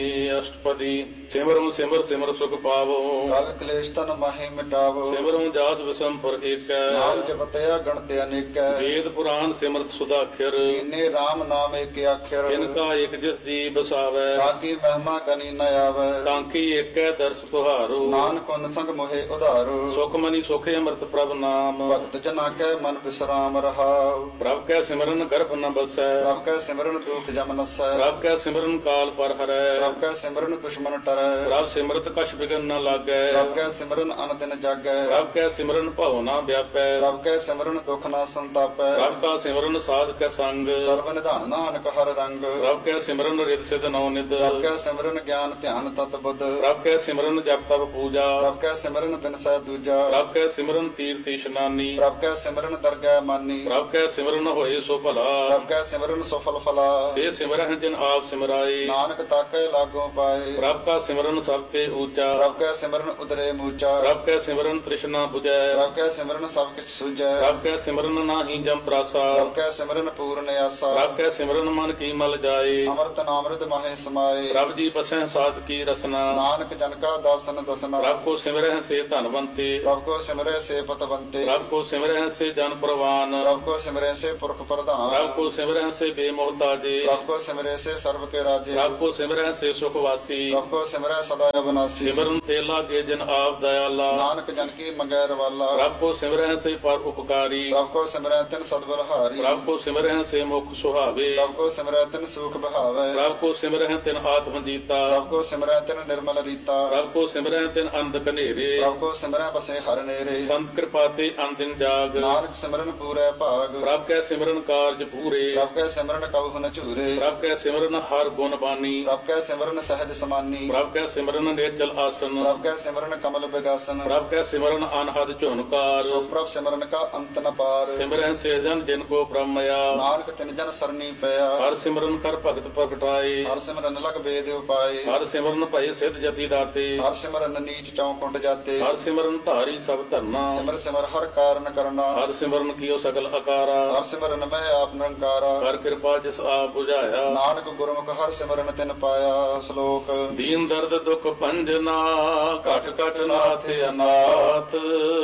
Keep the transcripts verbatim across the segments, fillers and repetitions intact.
ਅਸ਼ਟਪਦੀ ਸਿਮਰੁ ਸਿਮਰ ਸਿਮਰ ਸੁਖ ਪਾਵੋ। ਕਲ ਕਲੇਸ਼ ਤਨ ਮਾਹੀ ਮਿਟਾਵੋ। ਸਿਮਰੁ ਜਾਸ ਵਿਸੰਪਰ ਏਕੈ। ਨਾਮ ਜਪਤਿਆ ਗਣਤ ਅਨੇਕੈ। ਵੇਦ ਪੁਰਾਨ ਸਿਮਰਤ ਸੁਦਾਖਰ। ਇਨੇ RAM ਨਾਮ ਏਕ ਅੱਖਰ। ਤਿਨਕਾ ਏਕ ਜਿਸ ਜੀ ਬਸਾਵੈ। ਤਾਕੀ ਮਹਿਮਾ ਕਨੀ ਨ ਆਵੈ। ਕਾਂਖੀ ਏਕੈ ਦਰਸ ਤੁਹਾਰੋ। ਨਾਨਕ ਉਨ ਸੰਗ ਮੋਹਿ ਉਧਾਰੋ। ਸੁਖ ਮਨੀ ਸੁਖੇ ਅੰਮ੍ਰਿਤ ਪ੍ਰਭ ਨਾਮ। ਭਗਤ ਜਨਾ ਕੈ ਮਨ ਬਿਸਰਾਮ ਰਹਾਉ। ਪ੍ਰਭ ਕੈ ਸਿਮਰਨ ਗਰਭ ਨ ਬਸੈ। ਪ੍ਰਭ ਕੈ ਸਿਮਰਨ ਦੁਖ ਜਮ ਨਸੈ। ਪ੍ਰਭ ਕੈ ਸਿਮਰਨ ਕਾਲ ਪਰ ਹਰੈ। ਪ੍ਰਭ ਕੈ ਸਿਮਰਨ ਦੁਸ਼ਮਨ ਟਰੈ। ਪ੍ਰਭ ਸਿਮਰਤ ਕਛ ਬਿਗਨ ਨ ਲਾਗੈ। ਪ੍ਰਭ ਕੈ ਸਿਮਰਨ ਅਨ ਦਿਨ ਜਾਗੈ। ਪ੍ਰਭ ਕੈ ਸਿਮਰਨ ਭਉ ਨ ਵਿਆਪੈ। ਪ੍ਰਭ ਕੈ ਸਿਮਰਨ ਦੁਖ ਨਾ ਸੰਤਾਪੈ। ਪ੍ਰਭ ਕਾ ਸਿਮਰਨ ਸਾਧ ਕੈ ਸੰਗ। ਸਰਬ ਨਿਧਾਨ ਨਾਨਕ ਹਰ ਰੰਗ। ਪ੍ਰਭ ਕੈ ਸਿਮਰਨ ਰਿਦ ਸਿਧ ਨੌ ਨਿਧ। ਪ੍ਰਭ ਕੈ ਸਿਮਰਨ ਗਿਆਨ ਧਿਆਨ ਤਤ ਬੁੱਧ। ਪ੍ਰਭ ਕੈ ਸਿਮਰਨ ਜਪ ਤਪ ਪੂਜਾ। ਪ੍ਰਭ ਕੈ ਸਿਮਰਨ ਬਿਨਸੈ ਦੂਜਾ। ਪ੍ਰਭ ਕੈ ਸਿਮਰਨ ਤੀਰਥ ਇਸ਼ਨਾਨੀ। ਪ੍ਰਭ ਕੈ ਸਿਮਰਨ ਦਰਗਹਿ ਮਾਨੀ। ਪ੍ਰਭ ਕੈ ਸਿਮਰਨ ਹੋਏ ਸੋ ਭਲਾ। ਪ੍ਰਭ ਕੈ ਸਿਮਰਨ ਸਫਲ ਫਲਾ। ਸੇ ਸਿਮਰਹਿ ਜਿਨ ਆਪ ਸਿਮਰਾਏ। ਨਾਨਕ ਤਾਕੈ ਲਾਗੋ ਪਾਏ। ਪ੍ਰਭ ਕਾ ਸਿਮਰਨ ਸਭ ਤੇ ਊਚਾ। ਪ੍ਰਭ ਕੈ ਸਿਮਰਨ ਉਦਰੇ ਮੂਚਾ। ਪ੍ਰਭ ਕੈ ਸਿਮਰਨ ਤ੍ਰਿਸ਼ਨਾ 부ਜੈ। ਪ੍ਰਭ ਕੈ ਸਿਮਰਨ ਸਭ ਕਿਛ ਸੁਝੈ। ਪ੍ਰਭ ਕੈ ਸਿਮਰਨ ਨਾਹੀ ਜਮ ਤਰਾਸਾ। ਪ੍ਰਭ ਕੈ ਸਿਮਰਨ ਪੂਰਨ ਆਸਾ। ਪ੍ਰਭ ਕੈ ਸਿਮਰਨ ਮਨ ਕੀ ਮਲ ਜਾਏ। ਅੰਮ੍ਰਿਤ ਨਾਮ੍ਰਿਤ ਮਾਹੇ ਸਮਾਏ। ਪ੍ਰਭ ਜੀ ਬਸਹਿ ਸਾਧ ਕੀ ਰਸਨਾ। ਨਾਨਕ ਜਨ ਕਾ ਦਾਸਨ ਦਸਨਾ। ਪ੍ਰਭ ਕੋ ਸਿਮਰਹਿ ਸੇ ਧਨਵੰਤੇ। ਪ੍ਰਭ ਕੋ ਸਿਮਰੈ ਸੇ ਪਤਵੰਤੇ। ਪ੍ਰਭ ਕੋ ਸਿਮਰਹਿ ਸੇ ਜਨ ਪ੍ਰਵਾਨ। ਪ੍ਰਭ ਕੋ ਸਿਮਰੈ ਸੇ ਪੁਰਖ ਪ੍ਰਧਾਨ। ਪ੍ਰਭ ਕੋ ਸਿਮਰਹਿ ਸੇ ਬੇਮੋਹਤਾਜੇ। ਪ੍ਰਭ ਕੋ ਸਿਮਰੈ ਸੇ ਸਰਬ ਕੇ ਰਾਜੇ। ਪ੍ਰਭ ਕੋ ਸਿਮਰਹਿ ਸੇ ਸੁਖ ਵਾਸੀ। ਪ੍ਰਭ ਕੋ ਸਿਮਰੈ ਸਦਾ ਅਬਨਾਸੀ। ਸਿਮਰਨ ਤੇ ਲਾਗੇ ਜਨ ਆਪ ਦਇਆਲਾ। ਨਾਨਕ ਜਨ ਕੀ ਮੰਗੈ ਰਵਾਲਾ। ਪ੍ਰਭ ਕੋ ਸਿਮਰਹਿ ਸੇ ਪਰ ਉਪਕਾਰੀ। ਪ੍ਰਭ ਕੋ ਸਿਮਰੈ ਤਿਨ ਸਦਬਲਹਾਰੀ। ਪ੍ਰਭ ਕੋ ਸਿਮਰਹਿ ਸੇ ਮੁਖ ਸੁਹਾਵੇ। ਪ੍ਰਭ ਕੋ ਸਿਮਰੈ ਤਿਨ ਸੂਖ ਬਹਾਵੈ। ਪ੍ਰਭ ਕੋ ਸਿਮਰਹਿ ਤਿਨ ਆਤਮ ਜੀਤਾ। ਪ੍ਰਭ ਕੋ ਸਿਮਰੈ ਤਿਨ ਨਿਰਮਲ ਰੀਤਾ। ਪ੍ਰਭ ਕੋ ਸਿਮਰਹਿ ਤਿਨ ਅੰਧ ਕਨੇਰੇ। ਪ੍ਰਭ ਕੋ ਸਿਮਰੈ ਬਸੇ ਹਰ ਨੇਰੇ। ਸੰਤ ਕਿਰਪਾ ਤੇ ਅੰਦਿਨ ਜਾਗ। ਨਾਨਕ ਸਿਮਰਨ ਪੂਰੈ ਭਾਗ। ਪ੍ਰਭ ਕੈ ਸਿਮਰਨ ਕਾਰਜ ਪੂਰੇ। ਪ੍ਰਭ ਕੈ ਸਿਮਰਨ ਕਬਹੁ ਨ ਝੂਰੇ। ਪ੍ਰਭ ਕੈ ਸਿਮਰਨ ਹਰ ਗੁਣ ਬਾਨੀ। ਪ੍ਰਭ ਕੈ ਸਿਮਰਨ ਸਹਿਜ ਸਮਾਨੀ। ਪ੍ਰਭ ਕੈ ਸਿਮਰਨ ਨੇਚਲ ਆਸਨ। ਪ੍ਰਭ ਕੈ ਸਿਮਰਨ ਕਮਲ ਬਿਗਾਸਨ। ਪ੍ਰਭ ਕੈ ਸਿਮਰਨ ਅਨਹਦ ਝੁਨਕਾਰ। ਸੋ ਪ੍ਰਭ ਸਿਮਰਨ ਕਾ ਅੰਤ ਨ ਪਾਰ। ਸਿਮਰਨ ਸੇ ਜਨ ਜਿਨ ਕੋ ਬ੍ਰਹਮਇਆ। ਨਾਨਕ ਤਿਨ ਜਨ ਸਰਨੀ ਪਿਆ। ਹਰ ਸਿਮਰਨ ਕਰ ਭਗਤ ਪ੍ਰਗਟਾਏ। ਹਰ ਸਿਮਰਨ ਲਗ ਵੇਦ ਉਪਾਏ। ਹਰ ਸਿਮਰਨ ਭਏ ਸਿਧ ਜਤੀ ਦਾਤੇ। ਹਰ ਸਿਮਰਨ ਨੀਚ ਚੌ ਕੁੰਡ ਜਾਤੇ। ਹਰ ਸਿਮਰਨ ਧਾਰੀ ਸਭ ਧਰਨਾ। ਸਿਮਰ ਸਿਮਰ ਹਰ ਕਾਰਨ ਕਰਨਾ। ਹਰ ਸਿਮਰਨ ਕੀਓ ਸਗਲ ਅਕਾਰਾ। ਹਰ ਸਿਮਰਨ ਮੈਂ ਆਪ ਨਿਰੰਕਾਰਾ। ਹਰ ਕਿਰਪਾ ਜਿਸ ਆਪ 부ਝਾਇਆ। ਨਾਨਕ ਗੁਰਮੁਖ ਹਰ ਸਿਮਰਨ ਤਿਨ ਪਾਇਆ। ਸ਼ਲੋਕ ਦੀਨ ਦਰਦ ਦੁਖ ਭੰਜਨਾ ਘਟ ਘਟ ਨਾਥ ਅਨਾਥ।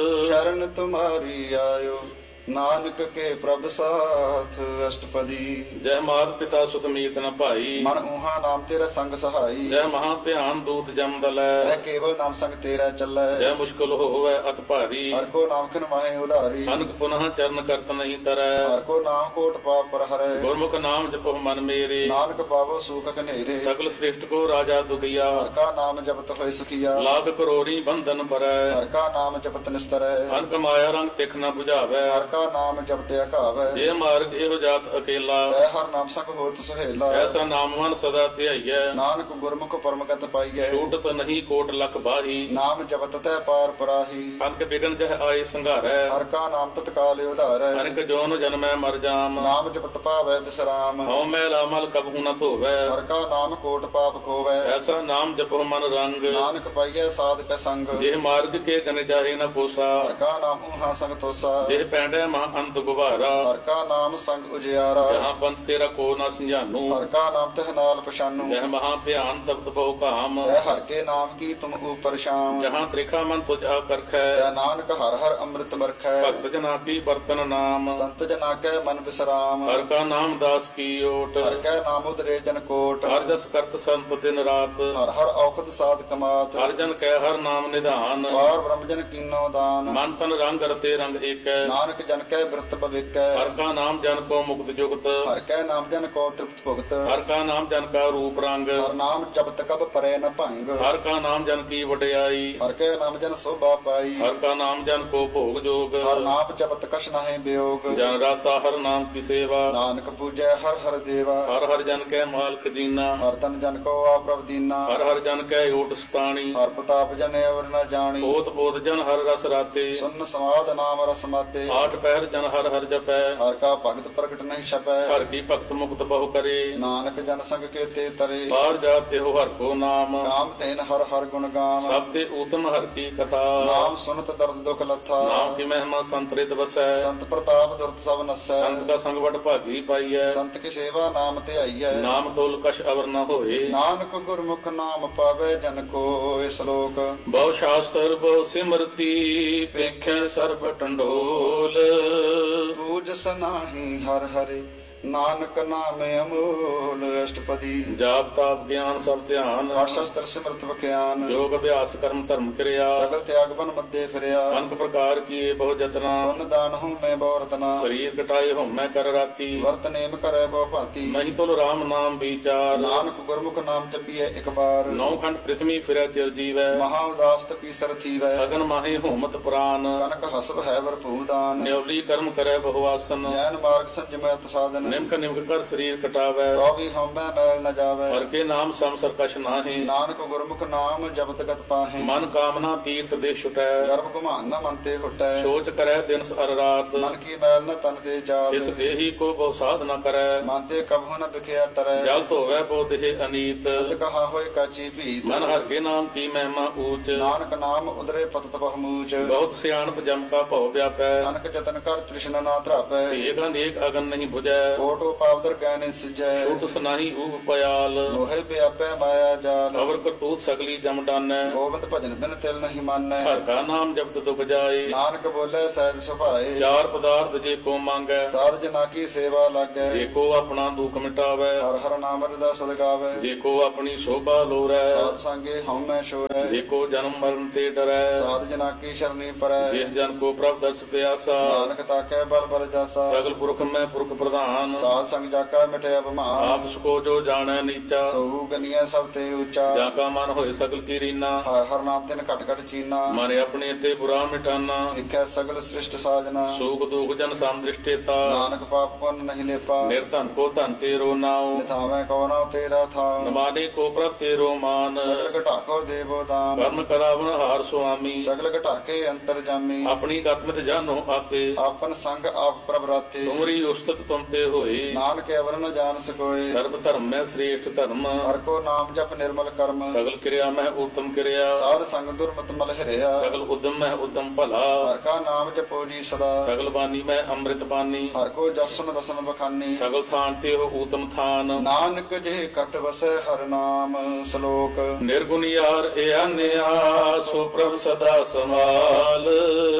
ਸ਼ਰਨ ਤੁਮਾਰੀ ਆਇਓ ਨਾਨਕ ਕੇ ਪ੍ਰਭ ਸਾਥ। ਅਸ਼ਟਪਦੀ ਜੈ ਮਾਤ ਪਿਤਾ ਸੁਤ ਮੀਤ ਨ ਭਾਈ। ਮਨ ਊਹਾ ਨਾਮ ਤੇਰਾ ਸੰਗ ਸਹਾਈ। ਜੈ ਮਹਾ ਭਿਆਨ ਦੂਤ ਜਮ ਦਲੈ। ਐ ਕੇਵਲ ਨਾਮ ਸੰਗ ਤੇਰਾ ਚੱਲੈ। ਜੈ ਮੁਸ਼ਕਲ ਹੋਵੈ ਅਤ ਭਾਰੀ। ਹਰ ਕੋ ਨਾਮ ਖਿਨ ਮਾਹੇ ਉਧਾਰੀ। ਅਨਕ ਪੁਨః ਚਰਨ ਕਰਤ ਨਹੀਂ ਤਰੈ। ਹਰ ਕੋ ਨਾਮ ਕੋਟ ਪਾਪ ਪਰ ਹਰੈ। ਗੁਰਮੁਖ ਨਾਮ ਜਪੋ ਮਨ ਮੇਰੇ। ਨਾਨਕ ਪਾਵੋ ਸੂਖ ਘਨੇਰੇ। ਸਗਲ ਸ੍ਰਿਸ਼ਟ ਕੋ ਰਾਜਾ ਦੁਖੀਆ। ਹਰ ਕਾ ਨਾਮ ਜਪਤ ਹੋਏ ਸੁਖੀਆ। ਲਾਖ ਕਰੋੜੀ ਬੰਧਨ ਪਰੈ। ਹਰ ਕਾ ਨਾਮ ਜਪਤ ਨਿਸਤਰੈ। ਅਨਕ ਮਾਇਆ ਰੰਗ ਤਿਖ ਨ 부ਝਾਵੈ। ਹਰ ਕਾ ਨਾਮ ਜਪਤ ਅਕਾਵੈ। ਜੇ ਮਾਰਗ ਇਹੋ ਜਾਤ ਅਕੇਲਾ। ਤੈ ਹਰ ਨਾਮ ਸੰਗ ਹੋਤ ਸੁਹੇਲਾ। ਐਸਾ ਨਾਮਵਾਨ ਸਦਾ ਧਿਆਈਐ। ਨਾਨਕ ਗੁਰਮੁਖ ਪਰਮਗਤ ਪਾਈਐ। ਛੂਟਤ ਨਹੀਂ ਕੋਟ ਲਖ ਬਾਹੀ। ਨਾਮ ਜਪਤ ਤੈ ਪਾਰ ਪਰਾਹੀ। ਅਨਕ ਬਿਗਨ ਜਹ ਆਏ ਸੰਘਾਰੈ। ਹਰ ਕਾ ਨਾਮ ਤਤਕਾਲ ਉਧਾਰੈ। ਅਨਕ ਜੋਨ ਜਨਮੈ ਮਰ ਜਾਮ। ਨਾਮ ਜਪਤ ਪਾਵੈ ਬਿਸਰਾਮ। ਹਉ ਮੈਲ ਅਮਲ ਕਬਹੂ ਨ ਧੋਵੈ। ਹਰ ਕਾ ਨਾਮ ਕੋਟ ਪਾਪ ਖੋਵੈ। ਐਸਾ ਨਾਮ ਜਪੋ ਮਨ ਰੰਗ। ਨਾਨਕ ਪਾਈਐ ਸਾਧ ਕੈ ਸੰਗ। ਜੇ ਮਾਰਗ ਕੇ ਗਨ ਜਾਹੇ ਨ ਪੋਸਾ। ਹਰ ਕਾ ਨਾਮ ਊਹਾ ਸੰਗ ਤੋਸਾ। ਜੇ ਪੈਂਡੈ ਮਹਾ ਅੰਤ ਗੁਬਾਰਾ। ਹਰ ਕਾ ਨਾਮ ਸੰਗ ਉਜਿਆਰਾ। ਜਹਾਂ ਪੰਥ ਤੇਰਾ ਕੋ ਨ ਸੰਝਾਨੂ। ਹਰ ਕਾ ਨਾਮ ਤਹ ਨਾਲ ਪਛਾਨੂ। ਜਹ ਮਹਾ ਭਿਆਨ ਤਪਤ ਬਹੁ ਕਾਮ। ਤੈ ਹਰ ਕੇ ਨਾਮ ਕੀ ਤੁਮ ਉਪਰ ਸ਼ਾਮ। ਜਹਾਂ ਤ੍ਰਿਖਾ ਮਨ ਤੁਝ ਆਕਰਖੈ। ਤੈ ਨਾਨਕ ਹਰ ਹਰ ਅੰਮ੍ਰਿਤ ਬਰਖੈ। ਭਗਤ ਜਨਾ ਕੀ ਬਰਤਨ ਨਾਮ। ਸੰਤ ਜਨਾ ਕੈ ਮਨ ਬਿਸਰਾਮ। ਹਰ ਕਾ ਨਾਮ ਦਾਸ ਕੀ ਓਟ। ਹਰ ਕੈ ਨਾਮ ਉਦਰੇ ਜਨ ਕੋਟ। ਹਰ ਜਸ ਕਰਤ ਸੰਤ ਦਿਨ ਰਾਤ। ਹਰ ਹਰ ਔਖਦ ਸਾਧ ਕਮਾਤ। ਹਰ ਜਨ ਕੈ ਹਰ ਨਾਮ ਨਿਧਾਨ। ਪਾਰ ਬ੍ਰਹਮ ਜਨ ਕੀਨੋ ਦਾਨ। ਮਨ ਤਨ ਰੰਗ ਰਤੇ ਰੰਗ ਏਕੈ। ਨਾਨਕ ਜਨ ਕੈ ਬਿਰਤ ਭਵਿਕੈ। ਹਰ ਕਾ ਨਾਮ ਜਨ ਕੋ ਮੁਕਤ ਜੁਗਤ। ਹਰ ਕੈ ਨਾਮ ਜਨ ਕੋ ਤ੍ਰਿਪਤ ਭੁਗਤ। ਹਰ ਕਾ ਨਾਮ ਜਨ ਕਾ ਰੂਪ ਰੰਗ। ਹਰ ਨਾਮ ਜਪਤ ਕਬ ਪਰੈ ਨ ਭੰਗ। ਹਰ ਕਾ ਨਾਮ ਜਨ ਕੀ ਵਡਿਆਈ। ਹਰ ਕੈ ਨਾਮ ਜਨ ਸੋਭਾ ਪਾਈ। ਹਰ ਕਾ ਨਾਮ ਜਨ ਕੋ ਭੋਗ ਜੋਗ। ਹਰ ਨਾਮ ਜਪਤ ਕਛ ਨਾਹਿ ਬਿਯੋਗ। ਜਨ ਰਾਤਾ ਹਰ ਨਾਮ ਕੀ ਸੇਵਾ। ਨਾਨਕ ਪੂਜੈ ਹਰ ਹਰ ਦੇਵਾ। ਹਰ ਹਰ ਜਨ ਕੈ ਮਾਲਕ ਜੀਨਾ। ਹਰ ਤਨ ਜਨ ਕੋ ਆਪ੍ਰਭ ਦੀਨਾ। ਹਰ ਹਰ ਜਨ ਕੈ ਓਟ ਸਤਾਣੀ। ਹਰ ਪ੍ਰਤਾਪ ਜਨ ਅਵਰ ਨ ਜਾਣੀ। ਪੋਤ ਪੋਤ ਜਨ ਹਰ ਰਸ ਰਾਤੇ। ਸੁਨ ਸਮਾਦ ਨਾਮ ਰਸ ਮਾਤੇ। ਆਠ ਪਹਿਰ ਜਨ ਹਰ ਹਰ ਜਪੈ ਹਰ ਕਾ ਭਗਤ ਪ੍ਰਗਟ ਨਹੀਂ ਛਪੈ ਹਰ ਕੀ ਭਗਤ ਮੁਕਤ ਬਹੁ ਕਰੇ ਨਾਨਕ ਜਨ ਸੰਗ ਕੇਤੇ ਤਰੇ ਬਾਹਰ ਜਾਤ ਇਹੋ ਹਰ ਕੋ ਨਾਮ ਕਾਮ ਤੈਨ ਹਰ ਹਰ ਗੁਣ ਗਾਮ ਸਭ ਤੇ ਊਤਮ ਹਰ ਕੀ ਕਥਾ ਨਾਮ ਸੁਨਤ ਦਰਦ ਦੁਖ ਲੱਥਾ ਨਾਮ ਕੀ ਮਹਿਮਾ ਸੰਤਰਿਤ ਵਸੈ ਸੰਤ ਪ੍ਰਤਾਪ ਦੁਰਤ ਸਭ ਨਸੈ ਸੰਤ ਦਾ ਸੰਗ ਵਡ ਭਾਗੀ ਪਾਈਐ ਸੰਤ ਕੀ ਸੇਵਾ ਨਾਮ ਧਿਆਈਐ ਨਾਮ ਤੋਲ ਕਛ ਅਵਰ ਨ ਹੋਏ ਨਾਨਕ ਗੁਰਮੁਖ ਨਾਮ ਪਾਵੇ ਜਨ ਕੋਇ ਸ਼ਲੋਕ ਬਹੁ ਸ਼ਾਸਤਰ ਬਹੁ ਸਿਮਰਤੀ ਪੇਖੇ ਸਰਬ ਟੰਡੋਲ ਪੂਜ ਸਨਾਹੀ ਹਰ ਹਰਿ ਨਾਨਕ ਨਾਮ ਅਮੋਲ ਅਸ਼ਟਪਦੀ ਜਾਪ ਤਾਪ ਗਿਆਨ ਸਭ ਧਿਆਨ ਕਾਟ ਸ਼ਸਤਰ ਸਿਮਰਤ ਵਿਖਿਆਨ ਯੋਗ ਅਭਿਆਸ ਕਰਮ ਧਰਮ ਕਿਰਿਆ ਸਗਲ ਤਿਆਗ ਬਨ ਮੱਦੇ ਫਿਰਿਆ ਅਨਕ ਪ੍ਰਕਾਰ ਕੀਏ ਬਹੁ ਜਤਨਾ ਪੁੰਨ ਦਾਨ ਹੂੰ ਮੈਂ ਬਹੁ ਰਤਨਾ ਸਰੀਰ ਕਟਾਏ ਹਉਮੈ ਕਰ ਰਾਤੀ ਵਰਤ ਨੇਮ ਕਰੈ ਬਹੁ ਭਾਂਤੀ ਨਹੀਂ ਤੁਲ ਰਾਮ ਨਾਮ ਵਿਚਾਰ ਨਾਨਕ ਗੁਰਮੁਖ ਨਾਮ ਜਪੀਐ ਇੱਕ ਬਾਰ ਨੌ ਖੰਡ ਪ੍ਰਿਥਵੀ ਫਿਰੈ ਚਿਰ ਜੀਵੈ ਮਹਾ ਉਦਾਸ ਤਪੀ ਸਰ ਥੀਵੈ ਅਗਨ ਮਾਹੀ ਹੋਮਤ ਪੁਰਾਨ ਕਨਕ ਹਸਬ ਹੈ ਵਰਪੂ ਦਾਨ ਨਿਉਲੀ ਕਰਮ ਕਰੈ ਬਹੁ ਆਸਨ ਜੈਨ ਮਾਰਗ ਸੰਜਮੈ ਸਾਧਨ ਨਿਮਕ ਨਿਮਕ ਕਰ ਸਰੀਰ ਕਟਾਵੈ ਤੋ ਵੀ ਹਉਮੈ ਮੈਲ ਨ ਜਾਵੈ ਹਰ ਕੇ ਨਾਮ ਸਮ ਸਰਕਸ਼ ਨਾਹੀ ਨਾਨਕ ਗੁਰਮੁਖ ਨਾਮ ਜਪਤ ਗਤ ਪਾਹੇ ਮਨ ਕਾਮਨਾ ਤੀਰਥ ਦੇ ਛੁਟੈ ਗਰਭ ਗੁਮਾਨ ਨ ਮਨ ਤੇ ਹੁਟੈ ਸੋਚ ਕਰੈ ਦਿਨ ਸਰ ਰਾਤ ਮਨ ਕੀ ਮੈਲ ਨ ਤਨ ਤੇ ਜਾਤ ਇਸ ਦੇਹੀ ਕੋ ਬਹੁ ਸਾਧ ਨ ਕਰੈ ਮਨ ਤੇ ਕਬਹੁ ਨ ਵਿਖਿਆ ਟਰੈ ਜਲ ਧੋਵੈ ਬਹੁ ਦੇਹ ਅਨੀਤ ਜਦ ਕਹਾ ਹੋਏ ਕਾਚੀ ਭੀਤ ਮਨ ਹਰ ਕੇ ਨਾਮ ਕੀ ਮਹਿਮਾ ਊਚ ਨਾਨਕ ਨਾਮ ਉਦਰੇ ਪਤਤ ਬਹੁਮੂਚ ਬਹੁਤ ਸਿਆਣਪ ਜਮ ਕਾ ਭਉ ਵਿਆਪੈ ਨਾਨਕ ਜਤਨ ਕਰ ਤ੍ਰਿਸ਼ਨਾ ਨਾ ਧਰਾਪੈ ਏਕ ਅਨੇਕ ਅਗਨ ਨਹੀਂ 부ਜੈ ਕੋਟੋ ਪਾਵਦਰ ਗੈਨੇ ਸਿਜੈ ਛੂਟ ਸੁਨਾਹੀ ਊਪ ਪਿਆਲ ਲੋਹੇ ਵਿਆਪੈ ਮਾਇਆ ਜਾਲ ਅਵਰ ਕਰਤੂਤ ਸਗਲੀ ਜਮ ਡਾਨੈ ਗੋਬਿੰਦ ਭਜਨ ਬਿਨ ਤਿਲ ਨਹੀਂ ਮਾਨੈ ਹਰ ਕਾ ਨਾਮ ਜਪਤ ਦੁਖ ਜਾਏ ਨਾਨਕ ਬੋਲੇ ਸਹਿਜ ਸੁਭਾਏ ਚਾਰ ਪਦਾਰਥ ਜੇ ਕੋ ਮੰਗੈ ਸਾਧ ਜਨਾ ਕੀ ਸੇਵਾ ਲਾਗੈ ਜੇ ਕੋ ਆਪਣਾ ਦੁਖ ਮਿਟਾਵੈ ਹਰ ਹਰ ਨਾਮ ਰਦਾ ਸਦਗਾਵੈ ਜੇ ਕੋ ਆਪਣੀ ਸ਼ੋਭਾ ਲੋਰੈ ਸਾਧ ਸੰਗੇ ਹਉਮੈ ਸ਼ੋਰੈ ਜੇ ਕੋ ਜਨਮ ਮਰਨ ਤੇ ਡਰੈ ਸਾਧ ਜਨਾ ਕੀ ਸ਼ਰਨੀ ਪਰੈ ਜਿਸ ਜਨ ਕੋ ਪ੍ਰਭ ਦਰਸ ਪਿਆਸਾ ਨਾਨਕ ਤਾਕੈ ਬਲ ਬਲ ਜਾਸਾ ਸਗਲ ਪੁਰਖ ਮੈਂ ਪੁਰਖ ਪ੍ਰਧਾਨ ਸਾਧ ਸੰਗ ਜਾਕਾ ਮਿਟਿਆ ਬਮਾਨ ਆਪ ਸਕੋ ਜੋ ਜਾਣੈ ਨੀਚਾ ਸੋ ਗਨੀਆਂ ਸਭ ਤੇ ਉੱਚਾ ਜਾ ਕਾ ਮਨ ਹੋਏ ਸਗਲ ਕੀ ਰੀਨਾ ਹਰ ਹਰ ਨਾਮ ਤਿਨ ਘਟ ਘਟ ਚੀਨਾ ਮਨ ਆਪਣੇ ਤੇ ਬੁਰਾ ਮਿਟਾਨਾ ਦੇਖੈ ਸਗਲ ਸ੍ਰਿਸ਼ਟ ਸਾਜਨਾ ਸੂਖ ਦੁਖ ਜਨ ਸਮ ਦ੍ਰਿਸ਼ਟੇਤਾ ਨਾਨਕ ਪਾਪ ਪੁੰਨ ਨਹੀਂ ਲੇਪਾ ਨਿਰਧਨ ਕੋ ਧਨ ਤੇਰੋ ਨਾਉ ਨਿਥਾਵੇਂ ਕੋ ਨਾ ਤੇਰਾ ਥਾਉ ਨਮਾਨੇ ਕੋ ਪ੍ਰਭ ਤੇਰੋ ਮਾਨ ਸਗਲ ਘਟਾਕੋ ਦੇਵੋ ਦਾਨ ਕਰਮ ਕਰਾਵਨ ਹਾਰ ਸੁਆਮੀ ਸਗਲ ਘਟਾਕੇ ਅੰਤਰ ਜਾਮੀ ਆਪਣੀ ਗਤਮਿਤ ਜਾਨੋ ਆਪੇ ਆਪਨ ਸੰਗ ਆਪ ਪ੍ਰਭ ਰਾਤੇ ਤੁਮਰੀ ਉਸਤਤ ਤੁਮ ਤੇ ਹੋਏ ਨਾਨਕ ਅਵਰ ਨ ਜਾਣ ਸਕੋਏ ਸਰਬ ਧਰਮ ਮੈਂ ਸ੍ਰੇਸ਼ਟ ਧਰਮ ਹਰ ਕੋ ਨਾਮ ਜਪ ਨਿਰਮਲ ਕਰਮ ਸਗਲ ਕਿਰਿਆ ਮੈਂ ਉਤਮ ਕਿਰਿਆ ਸਾਧ ਸੰਗ ਦੁਰਮਤ ਮਲ ਹਰਿਆ ਸਗਲ ਉਦਮ ਮੈਂ ਉਦਮ ਭਲਾ ਹਰ ਕਾ ਨਾਮ ਜਪੋ ਜੀ ਸਦਾ ਸਗਲ ਬਾਣੀ ਮੈਂ ਅੰਮ੍ਰਿਤ ਬਾਣੀ ਹਰ ਕੋ ਜਸਨ ਰਸਨ ਬਖਾਨੀ ਸਗਲ ਥਾਨ ਤੇ ਉਹ ਊਤਮ ਥਾਨ ਨਾਨਕ ਜੇ ਕਟ ਵਸੈ ਹਰ ਨਾਮ ਸ਼ਲੋਕ ਨਿਰਗੁਣ ਯਾਰ ਏ ਆਨਿਆ ਸੋ ਪ੍ਰਭ ਸਦਾ ਸਮਾਲ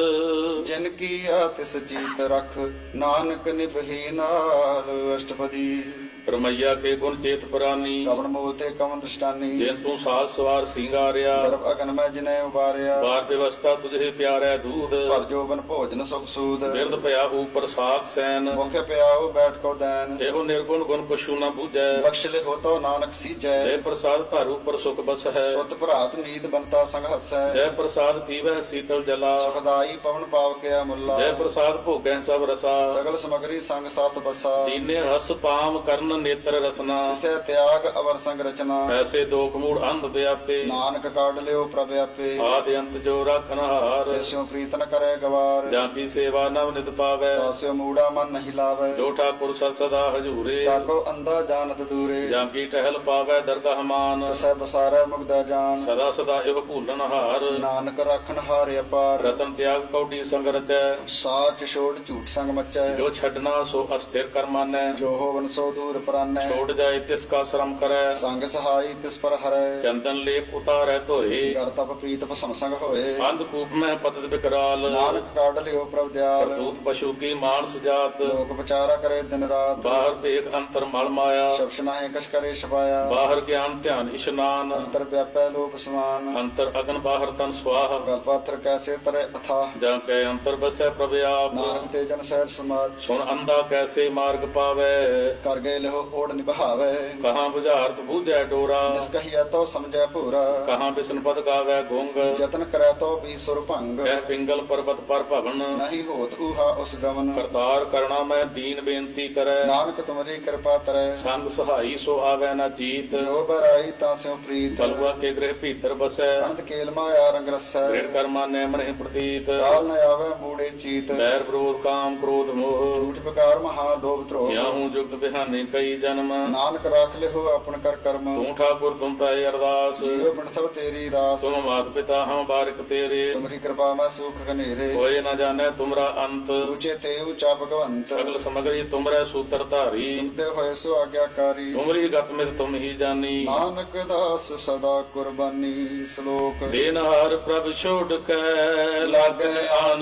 ਜਿਨ ਕੀ ਆ ਤਿਸ ਜੀਤ ਰਖ ਨਾਨਕ ਨਿਭੀ ਨਾਲ ਅਸ਼ਟਪਦੀ ਰਮਈਆ ਕੇ ਗੁਣ ਚੇਤ ਪ੍ਰਾਨੀ ਕਵਨ ਮੂਲ ਤੇ ਕਵਨ ਦ੍ਰਿਸ਼ਟਾਨੀ ਜਿਨ ਤੂੰ ਸਾਜ ਸਵਾਰ ਸਿੰਗਾਰਿਆ ਗਰਭ ਅਗਨ ਮੈਂ ਜਿਨੇ ਉਬਾਰਿਆ ਬਾਰ ਵਿਵਸਥਾ ਤੁਝੇ ਪਿਆਰੈ ਦੂਧ ਭਰ ਜੋਬਨ ਭੋਜਨ ਸੁਖ ਸੂਦ ਬਿਰਦ ਭਇਆ ਉਪਰ ਸਾਖ ਸੈਨ ਮੁਖ ਪਿਆਉ ਬੈਠ ਕੋ ਦੈਨ ਇਹੋ ਨਿਰਗੁਣ ਗੁਣ ਕਛੂ ਨ ਬੂਝੈ ਬਖਸ਼ ਲਿਖੋ ਤੋ ਨਾਨਕ ਸੀਜੈ ਜੈ ਪ੍ਰਸਾਦ ਧਾਰੂ ਉਪਰ ਸੁਖ ਬਸ ਹੈ ਸੁਤ ਭਰਾਤ ਨੀਤ ਬੰਤਾ ਸੰਗ ਹਸੈ ਜੈ ਪ੍ਰਸਾਦ ਪੀਵੈ ਸੀਤਲ ਜਲਾ ਸੁਖਦਾਈ ਪਵਨ ਪਾਵਕਿਆ ਮੁੱਲਾ ਜੈ ਪ੍ਰਸਾਦ ਭੋਗੈ ਸਭ ਰਸਾ ਸਗਲ ਸਮਗਰੀ ਸੰਗ ਸਤ ਬਸਾ ਦੀਨੇ ਰਸ ਪਾਮ ਕਰਨ ਨੇਤਰ ਰਸਨਾ ਤਿਸੈ ਤਿਆਗ ਅਵਰ ਸੰਗ ਰਚਨਾ ਐਸੇ ਦੋਖ ਮੂੜ ਅੰਧ ਵਿਆਪੇ ਨਾਨਕ ਕਾਢ ਲਿਓ ਪ੍ਰਭ ਆਪੇ ਆਦਿ ਅੰਤ ਜੋ ਰਾਖਨ ਹਾਰ ਤਿਸਿਓ ਪ੍ਰੀਤ ਨ ਕਰੇ ਗਵਾਰ ਜਾਂ ਕੀ ਸੇਵਾ ਨਵ ਨਿਤ ਪਾਵੈ ਤਾਸਿਓ ਮੂੜਾ ਮਨ ਨਹੀਂ ਲਾਵੇ ਜੋ ਠਾਕੁਰ ਸਦ ਸਦਾ ਹਜੂਰੇ ਤਾਕੋ ਅੰਧਾ ਜਾਣਤ ਦੂਰੇ ਜਾਂ ਕੀ ਟਹਿਲ ਪਾਵੈ ਦਰਗਹ ਮਾਨ ਤਸੈ ਬਸਾਰੈ ਮੁਗਦਾ ਜਾਨ ਸਦਾ ਸਦਾ ਇਹੋ ਭੂਲਨ ਹਾਰ ਨਾਨਕ ਰਾਖਣ ਹਾਰ ਅਪਾਰ ਰਤਨ ਤਿਆਗ ਕੌਡੀ ਸੰਗ ਰਚੈ ਸਾਚ ਛੋੜ ਝੂਠ ਸੰਗ ਮਚੈ ਜੋ ਛੱਡਣਾ ਸੋ ਅਸਥਿਰ ਕਰ ਮਾਨੈ ਜੋ ਹੋਵਨ ਸੋ ਦੂਰ ਪਰਾਨੈ ਛੋੜ ਜਾਏ ਤਿਸ ਕਾ ਸ਼ਰਮ ਕਰੈ ਸੰਗ ਸਹਾਈ ਤਿਸ ਪਰ ਹਰੈ ਚੰਦਨ ਲੇਪ ਉਤਾਰੈ ਧੋਏ ਕਰ ਤਪ ਪ੍ਰੀਤ ਭਸਮ ਸੰਗ ਹੋਏ ਅੰਧ ਕੂਪ ਮੈਂ ਪਤਤ ਬਿਕਰਾਲ ਨਾਨਕ ਕਾਢ ਲਿਓ ਪ੍ਰਭ ਦਿਆਲ ਕਰਤੂਤ ਪਸ਼ੂ ਕੀ ਮਾਨਸ ਜਾਤ ਲੋਕ ਵਿਚਾਰਾ ਕਰੇ ਦਿਨ ਰਾਤ ਬਾਹਰ ਭੇਖ ਅੰਤਰ ਮਲ ਮਾਇਆ ਸ਼ਬਦ ਨਾਹੇ ਕਛ ਕਰੇ ਛਪਾਇਆ ਬਾਹਰ ਗਿਆਨ ਧਿਆਨ ਇਸ਼ਨਾਨ ਅੰਤਰ ਵਿਆਪੈ ਲੋਕ ਸਮਾਨ ਅੰਤਰ ਅਗਨ ਬਾਹਰ ਤਨ ਸਵਾਹ ਗਲ ਪਾਥਰ ਕੈਸੇ ਤਰੇ ਅਥਾ ਜਾਂ ਕੈ ਅੰਤਰ ਬਸੈ ਪ੍ਰਭ ਆਪ ਨਾਨਕ ਤੇ ਜਨ ਸਹਿਜ ਸਮਾਜ ਸੁਣ ਅੰਧਾ ਕੈਸੇ ਮਾਰਗ ਮਾਰਗ ਪਾਵੇ। ਕਰ ਗਏ ਲਿਹੋ ਓੜ ਨਿਭਾਵੇ, ਕਹਾਂ ਬੁਝਾਰਤ ਬੂਝੈ ਡੋਰਾ, ਜਿਸ ਕਹੀਐ ਤੋ ਸਮਝੈ ਭੂਰਾ। ਕਹਾਂ ਬਿਸ਼ਨ ਪਦ ਗਾਵੇ ਗੁੰਗ, ਯਤਨ ਕਰੈ ਤੋ ਵੀ ਸੁਰ ਭੰਗ। ਕਹਿ ਪਿੰਗਲ ਪਰਬਤ ਪਰ ਭਵਨ, ਨਹੀਂ ਹੋਤ ਊਹਾ ਉਸ ਗਮਨ। ਕਰਤਾਰ ਕਰਣਾ ਮੈਂ ਦੀਨ ਬੇਨਤੀ ਕਰੈ, ਨਾਨਕ ਤੁਮਰੀ ਕਿਰਪਾ ਤਰੈ। ਸੰਗ ਸਹਾਈ ਸੋ ਆਵੈ ਨਾ ਚੀਤ, ਜੋ ਬਰਾਈ ਤਾਂ ਸਿਉ ਪ੍ਰੀਤ। ਬਲਵਾ ਕੇ ਗ੍ਰਹਿ ਭੀਤਰ ਬਸੈ, ਅਨੰਤ ਕੇਲ ਮਾਇਆ ਰੰਗ ਰਸੈ। ਦ੍ਰਿੜ ਕਰਮਾ ਨੈ ਮਨਹਿ ਪ੍ਰਤੀਤ, ਕਾਲ ਨ ਆਵੈ ਮੂੜੇ ਚੀਤ। ਬੈਰ ਵਿਰੋਧ ਕਾਮ ਕ੍ਰੋਧ ਮੋਹ, ਝੂਠ ਬਕਾਰ ਮਹਾ ਲੋਭ ਧਰੋਹ। ਕਿਆਹੂ ਜੁਗਤ ਬਿਹਾਨੇ ਕਈ ਜਨਮ, ਨਾਨਕ ਰਾਖ ਲਿਹੋ ਆਪਨ ਕਰ ਕਰਮ। ਤੂੰ ਠਾਕੁਰ ਤੁਮ ਪੈ ਅਰਦਾਸ, ਜੀਵ ਬਣ ਸਭ ਤੇਰੀ ਰਾਸ। ਤੁਮ ਮਾਤ ਪਿਤਾ ਹਮ ਬਾਰਿਕ ਤੇਰੇ, ਤੁਮਰੀ ਕਿਰਪਾ ਮੈਂ ਸੁਖ ਘਨੇਰੇ। ਹੋਏ ਨਾ ਜਾਣੈ ਤੁਮਰਾ ਅੰਤ, ਉੱਚੇ ਤੇ ਉੱਚਾ ਭਗਵੰਤ। ਸਗਲ ਸਮਗਰੀ ਤੁਮਰੇ ਸੂਤਰ ਧਾਰੀ, ਤੁਮਤੇ ਹੋਏ ਸੋ ਆਗਿਆਕਾਰੀ। ਤੁਮਰੀ ਗਤ ਮਿਤ ਤੁਮ ਹੀ ਜਾਨੀ, ਨਾਨਕ ਦਾਸ ਸਦਾ ਕੁਰਬਾਨੀ। ਸ਼ਲੋਕ ਦੇਨਹਾਰ ਪ੍ਰਭ ਛੋੜ ਕੇ ਲਾਗੈ ਆਨ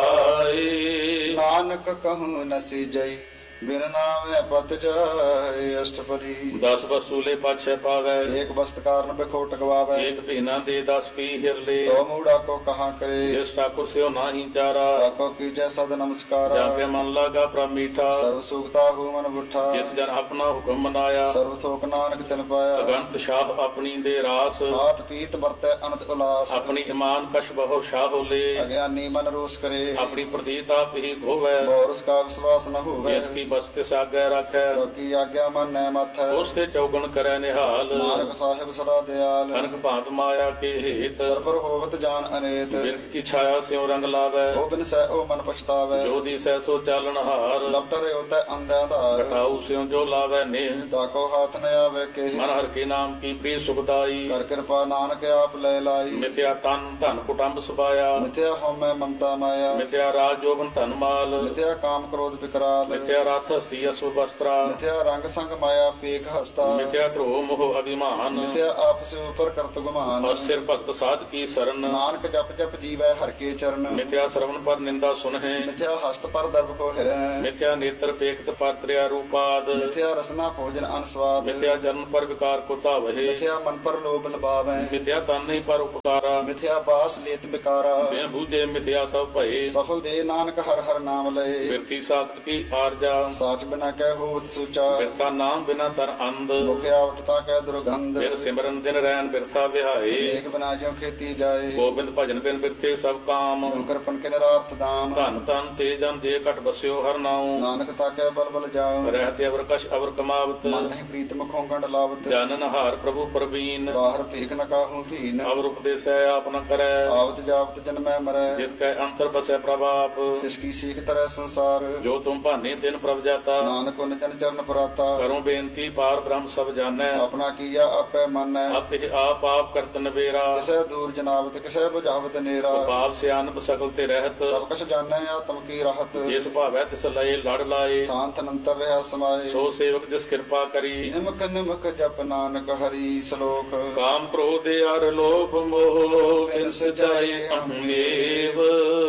ਸੁਆਏ, ਨਾਨਕ ਕਹੂੰ ਨਸੀ ਜਈ ਬਿਨ ਨਾਮੈ ਪਤ ਜਾਏ। ਅਸ਼ਟਪਦੀ ਦਸ ਬਸੂਲੇ ਪਾਛੈ ਪਾਵੈ, ਏਕ ਬਸਤ ਕਾਰਨ ਬਿਖੋਟ ਗਵਾਵੇ। ਏਕ ਭੀਨਾ ਦੇ ਦਸ ਕੀ ਹਿਰਲੇ, ਤੋ ਮੂੜਾ ਕੋ ਕਹਾ ਕਰੇ। ਜਿਸ ਠਾਕੁਰ ਸਿਓ ਨਾਹੀ ਚਾਰਾ, ਤਾਕੋ ਕੀਜੈ ਸਦ ਨਮਸਕਾਰਾ। ਜਾਂ ਤੇ ਮਨ ਲਾਗਾ ਪ੍ਰਭ ਮੀਠਾ, ਸਰਬ ਸੁਖਤਾ ਹੂ ਮਨ ਬੁੱਠਾ। ਜਿਸ ਜਨ ਆਪਣਾ ਹੁਕਮ ਮਨਾਇਆ, ਸਰਬ ਥੋਕ ਨਾਨਕ ਤਿਨ ਪਾਇਆ। ਅਗੰਤ ਸ਼ਾਹ ਆਪਣੀ ਦੇ ਰਾਸ, ਹਾਥ ਪੀਤ ਵਰਤੈ ਅਨੰਤ ਉਲਾਸ। ਆਪਣੀ ਇਮਾਨ ਕਛ ਬਹੁ ਸ਼ਾਹ ਹੋਲੇ, ਅਗਿਆਨੀ ਮਨ ਰੋਸ ਕਰੇ। ਆਪਣੀ ਪ੍ਰਤੀਤ ਆਪ ਹੀ ਖੋਵੈ, ਬੋਰਸ ਕਾ ਵਿਸ਼ਵਾਸ ਨ ਹੋਵੇ। ਜਿਸ ਕੀ ਬਸਤਿ ਸਾਗੈ ਰਾਖੈ, ਕੀ ਆਗਿਆ ਮਨ ਨੈ ਮਥੈ। ਉਸ ਤੇ ਚੌਗਣ ਕਰੈ ਨਿਹਾਲ, ਨਾਨਕ ਸਾਹਿਬ ਸਦਾ ਦਿਆਲ। ਅਨਕ ਭਾਂਤ ਮਾਇਆ ਕੇ ਹੇਤ, ਸਰਬਰ ਹੋਵਤ ਜਾਨ ਅਨੇਤ। ਬਿਰਖ ਕੀ ਛਾਇਆ ਸਿਉ ਰੰਗ ਲਾਵੈ, ਉਹ ਬਿਨ ਸਹਿ ਉਹ ਮਨ ਪਛਤਾਵੇ। ਜੋ ਦੀਸੈ ਸੋ ਚਾਲਣ ਹਾਰ, ਲਪਟ ਰਿਓ ਤੈ ਅੰਧਿਆ ਧਾਰ। ਘਟਾਉ ਸਿਉ ਜੋ ਲਾਵੈ ਨੇਹ, ਤਾਕੋ ਹਾਥ ਨ ਆਵੇ ਕੇ। ਮਨ ਹਰ ਕੇ ਨਾਮ ਕੀ ਪ੍ਰੀ ਸੁਖਦਾਈ, ਕਰ ਕਿਰਪਾ ਨਾਨਕ ਆਪ ਲੈ ਲਾਈ। ਮਿਥਿਆ ਤਨ ਧਨ ਕੁਟੰਬ ਸੁਭਾਇਆ, ਮਿਥਿਆ ਹਉਮੈ ਮਮਤਾ ਮਾਇਆ। ਮਿਥਿਆ ਰਾਜ ਜੋਗਨ ਧਨ ਮਾਲ, ਮਿਥਿਆ ਕਾਮ ਕ੍ਰੋਧ ਵਿਕਰਾਲ। ਮਿਥਿਆ ਰਥ ਹਸਤੀ ਅਸੁ ਬਸਤਰਾ, ਮਿਥਿਆ ਰੰਗ ਸੰਗ ਮਾਇਆ ਪੇਖ ਹਸਤਾ। ਮਿਥਿਆ ਧਰੋ ਮੋਹ ਅਭਿਮਾਨ, ਮਿਥਿਆ ਆਪਸ ਉਪਰ ਕਰਤ ਗੁਮਾਨ। ਔਰ ਸਿਰ ਭਗਤ ਸਾਧ ਕੀ ਸਰਨ, ਨਾਨਕ ਜਪ ਜਪ ਜੀਵੈ ਹਰ ਕੇ ਚਰਨ। ਮਿਥਿਆ ਸਰਵਨ ਪਰ ਨਿੰਦਾ ਸੁਨਹਿ, ਮਿਥਿਆ ਹਸਤ ਪਰ ਦਰਬ ਕੋ ਹਿਰੈ। ਮਿਥਿਆ ਨੇਤਰ ਪੇਖਤ ਪਰ ਤ੍ਰਿਆ ਰੂਪਾਦ, ਮਿਥਿਆ ਰਸਨਾ ਭੋਜਨ ਅਨਸਵਾਦ। ਮਿਥਿਆ ਜਨਮ ਪਰ ਵਿਕਾਰ ਕੋ ਧਾਵਹਿ, ਮਿਥਿਆ ਮਨ ਪਰ ਲੋਭ ਲਬਾਵੈ। ਮਿਥਿਆ ਤਨ ਨਹੀਂ ਪਰ ਉਪਕਾਰਾ, ਮਿਥਿਆ ਬਾਸ ਲੇਤ ਬਿਕਾਰਾ। ਬਿਨ ਬੂਝੇ ਮਿਥਿਆ ਸਭ ਭਏ, ਸਫਲ ਦੇ ਨਾਨਕ ਹਰ ਹਰ ਨਾਮ ਲਏ। ਬਿਰਥੀ ਸਾਖਤ ਕੀ ਆਰਜਾ, ਸਾਚ ਬਿਨਾ ਕਹਿ ਹੋਵਤ ਸੂਚਾ। ਬਿਰਥਾ ਨਾਮ ਬਿਨਾ ਤਰ ਅੰਧ, ਮੁਖ ਆਵਤ ਤਾ ਕਹਿ ਦੁਰਗੰਧ। ਬਿਰ ਸਿਮਰਨ ਦਿਨ ਰੈਨ ਬਿਰਥਾ ਵਿਹਾਏ, ਏਕ ਬਿਨਾ ਜਿਉ ਖੇਤੀ ਜਾਏ। ਗੋਬਿੰਦ ਭਜਨ ਬਿਨ ਬਿਰਥੇ ਸਭ ਕਾਮ, ਜਿਉ ਕਰਪਨ ਕੇ ਨਿਰਾਰਥ ਦਾਮ। ਧਨ ਤਨ ਤੇ ਜਨ ਜੇ ਘਟ ਬਸਿਓ ਹਰ ਨਾਉ, ਨਾਨਕ ਤਾ ਕਹਿ ਬਲ ਬਲ ਜਾਉ। ਰਹਿਤੇ ਅਵਰ ਕਛ ਅਵਰ ਕਮਾਵਤ, ਮਨ ਨਹੀਂ ਪ੍ਰੀਤ ਮੁਖੋਂ ਗੰਢ ਲਾਵਤ। ਜਾਨਨ ਹਾਰ ਪ੍ਰਭੂ ਪ੍ਰਵੀਨ, ਬਾਹਰ ਭੀਖ ਨ ਕਾਹੂ ਭੀਨ। ਅਵਰ ਉਪਦੇਸੈ ਆਪ ਨ ਕਰੈ, ਆਵਤ ਜਾਵਤ ਜਨਮੈ ਮਰੈ। ਜਿਸ ਕੈ ਅੰਤਰ ਬਸੈ ਪ੍ਰਭ ਆਪ, ਤਿਸ ਕੀ ਸੀਖ ਤਰੈ ਸੰਸਾਰ। ਜੋ ਤੁਮ ਭਾਨੇ ਤਿਨ ਪ੍ਰਭ ਜਾਤਾ, ਨਾਨਕ ਉਨ ਜਨ ਚਰਨ ਪਰਾਤਾ। ਕਰੋ ਬੇਨਤੀ ਪਾਰ ਬ੍ਰਹਮ ਸਭ ਜਾਣੈ, ਆਪਣਾ ਕੀਆ ਆਪੇ ਮੰਨੈ। ਆਪੇ ਆਪ ਆਪ ਕਰਤ ਨਵੇਰਾ, ਕਿਸੈ ਦੂਰ ਜਨਾਵਤ ਕਿਸੈ ਬੁਝਾਵਤ ਨੇਰਾ। ਪਾਪ ਸਿਆਨਪ ਸਗਲ ਤੇ ਰਹਿਤ, ਸਭ ਕਛ ਜਾਣੈ ਆਤਮ ਕੀ ਰਾਹਤ। ਜਿਸ ਭਾਵੈ ਤਿਸ ਲਏ ਲੜ ਲਾਏ, ਸ਼ਾਂਤ ਅਨੰਤਰ ਰਹਾ ਸਮਾਏ। ਸੋ ਸੇਵਕ ਜਿਸ ਕਿਰਪਾ ਕਰੀ, ਨਿਮਕ ਨਿਮਕ ਜਪ ਨਾਨਕ ਹਰੀ। ਸ਼ਲੋਕ ਕਾਮ ਕ੍ਰੋਧ ਅਰ ਲੋਭ ਮੋਹ, ਬਿਨ ਸਜਾਏ ਅਹੰੇਵ,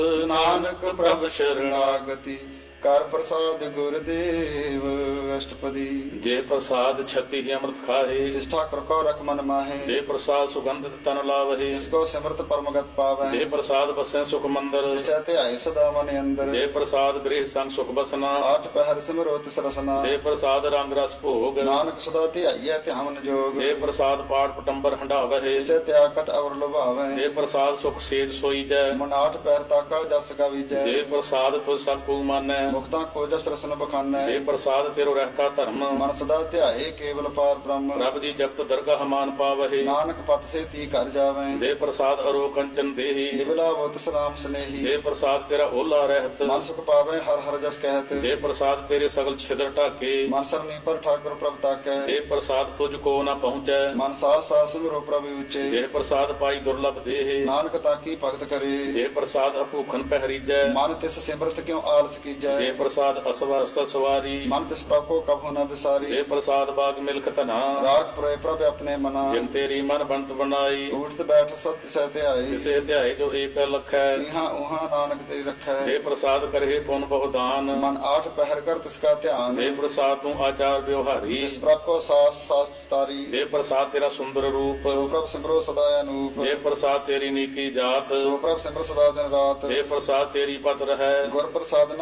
ਨਾਨਕ ਪ੍ਰਭ ਸ਼ਰਣਾਗਤੀ ਕਰ ਪ੍ਰਸਾਦ ਗੁਰਦੇਵ। ਅਸ਼ਟਪਦੀ ਜੇ ਪ੍ਰਸਾਦ ਛਤੀ ਹੀ ਅੰਮ੍ਰਿਤ ਖਾਹੇ, ਜਿਸ ਠਾਕੁਰ ਕੋ ਰਖ ਮਨ ਮਾਹੇ। ਜੇ ਪ੍ਰਸਾਦ ਸੁਗੰਧਿਤ ਤਨ ਲਾਵਹੇ, ਜਿਸ ਕੋ ਸਿਮਰਤ ਪਰਮਗਤ ਪਾਵੈ। ਜੇ ਪ੍ਰਸਾਦ ਬਸੈ ਸੁਖ ਮੰਦਰ, ਜਿਸੈ ਧਿਆਏ ਸਦਾ ਮਨ ਅੰਦਰ। ਜੇ ਪ੍ਰਸਾਦ ਗ੍ਰਹਿ ਸੰਗ ਸੁਖ ਬਸਨਾ, ਆਠ ਪਹਿਰ ਸਿਮਰੋ ਤਿਸ ਰਸਨਾ। ਜੇ ਪ੍ਰਸਾਦ ਰੰਗ ਰਸ ਭੋਗ, ਨਾਨਕ ਸਦਾ ਧਿਆਈਐ ਧਿਆਵਨ ਜੋਗ। ਜੇ ਪ੍ਰਸਾਦ ਪਾਠ ਪਟੰਬਰ ਹੰਡਾਵਹਿ, ਜਿਸੈ ਤਿਆਗਤ ਅਵਰ ਲੁਭਾਵੈ। ਜੇ ਪ੍ਰਸਾਦ ਸੁਖ ਸੇਜ ਸੋਈਜੈ, ਮਨ ਆਠ ਪਹਿਰ ਤਾਕਾ ਜਸ ਗਾਵੀਜੈ। ਜੇ ਪ੍ਰਸਾਦ ਤੁ ਸਭ ਕੋ ਮਾਨੈ, ਮੁਕਤਾ ਕੋ ਜਸ ਰਸਨ ਬਖਾਨੈ। ਜੇ ਪ੍ਰਸਾਦ ਤੇਰੋ ਰਹਿਤਾ ਧਰਮ, ਮਨ ਸਦਾ ਧਿਆਏ ਕੇਵਲ ਪਾਰ ਬ੍ਰਹਮ। ਪ੍ਰਭ ਜੀ ਜਪਤ ਦਰਗਾਹ ਮਾਨ ਪਾਵਹਿ, ਨਾਨਕ ਪਤ ਸੇ ਤੀ ਕਰ ਜਾਵੈ। ਜੇ ਪ੍ਰਸਾਦ ਅਰੋ ਕੰਚਨ ਦੇਹੀ, ਨਿਵਲਾ ਬੁੱਤ ਸਲਾਮ ਸਨੇਹੀ। ਜੇ ਪ੍ਰਸਾਦ ਤੇਰਾ ਓਲਾ ਰਹਿਤ, ਮਨ ਸੁਖ ਪਾਵੈ ਹਰ ਹਰ ਜਸ ਕਹਿਤ। ਜੇ ਪ੍ਰਸਾਦ ਤੇਰੇ ਸਗਲ ਛਿਦਰ ਢਾਕੇ, ਮਨ ਸਰਨੀ ਪਰ ਠਾਕੁਰ ਪ੍ਰਭ ਤਾਕੈ। ਜੇ ਪ੍ਰਸਾਦ ਤੁਝ ਕੋ ਨਾ ਪਹੁੰਚੈ, ਮਨ ਸਾਸ ਸਾਸ ਸਿਮਰੋ ਪ੍ਰਭ ਉੱਚੇ। ਜੇ ਪ੍ਰਸਾਦ ਪਾਈ ਦੁਰਲਭ ਦੇਹ, ਨਾਨਕ ਤਾਕੀ ਭਗਤ ਕਰੇ। ਜੇ ਪ੍ਰਸਾਦ ਅਭੂਖਨ ਪਹਿਰੀਜੈ, ਮਨ ਤਿਸ ਸਿਮਰਤ ਕਿਉ ਆਲਸ ਕੀਜੈ। ਜੇ ਪ੍ਰਸਾਦ ਅਸਵਰ ਸਵਾਰੀ, ਮਨ ਤਿਸ ਪ੍ਰਭ ਕੋ ਕਭੂ ਨ ਵਿਸਾਰੀ। ਜੇ ਪ੍ਰਸਾਦ ਬਾਗ ਮਿਲਖ ਧਨਾ, ਰਾਗ ਪੁਰੇ ਪ੍ਰਭ ਆਪਣੇ ਮਨਾ। ਜਿਨ ਤੇਰੀ ਮਨ ਬੰਤ ਬਣਾਈ, ਉਠਤ ਬੈਠ ਸਤ ਸਹਿ ਧਿਆਏ। ਕਿਸੇ ਧਿਆਏ ਜੋ ਏਕ ਲਖੈ, ਇਹਾਂ ਉਹਾਂ ਨਾਨਕ ਤੇਰੀ ਰੱਖੈ। ਜੇ ਪ੍ਰਸਾਦ ਕਰਹਿ ਪੁਨ ਬਹੁਦਾਨ, ਮਨ ਆਠ ਪਹਿਰ ਕਰ ਤਿਸ ਕਾ ਧਿਆਨ। ਜੇ ਪ੍ਰਸਾਦ ਤੂੰ ਆਚਾਰ ਵਿਵਹਾਰੀ, ਜਿਸ ਪ੍ਰਭ ਕੋ ਸਾਸ ਸਾਸ ਤਾਰੀ। ਜੇ ਪ੍ਰਸਾਦ ਤੇਰਾ ਸੁੰਦਰ ਰੂਪ, ਸੋ ਪ੍ਰਭ ਸਿਮਰੋ ਸਦਾ ਅਨੂਪ। ਜੇ ਪ੍ਰਸਾਦ ਤੇਰੀ ਨੀਕੀ ਜਾਤ, ਸੋ ਪ੍ਰਭ ਸਿਮਰ ਸਦਾ ਦਿਨ ਰਾਤ। ਜੇ ਪ੍ਰਸਾਦ ਤੇਰੀ ਪਤ ਰਹੈ, ਗੁਰ ਪ੍ਰਸਾਦ ਨਾਨਕ ਜਸ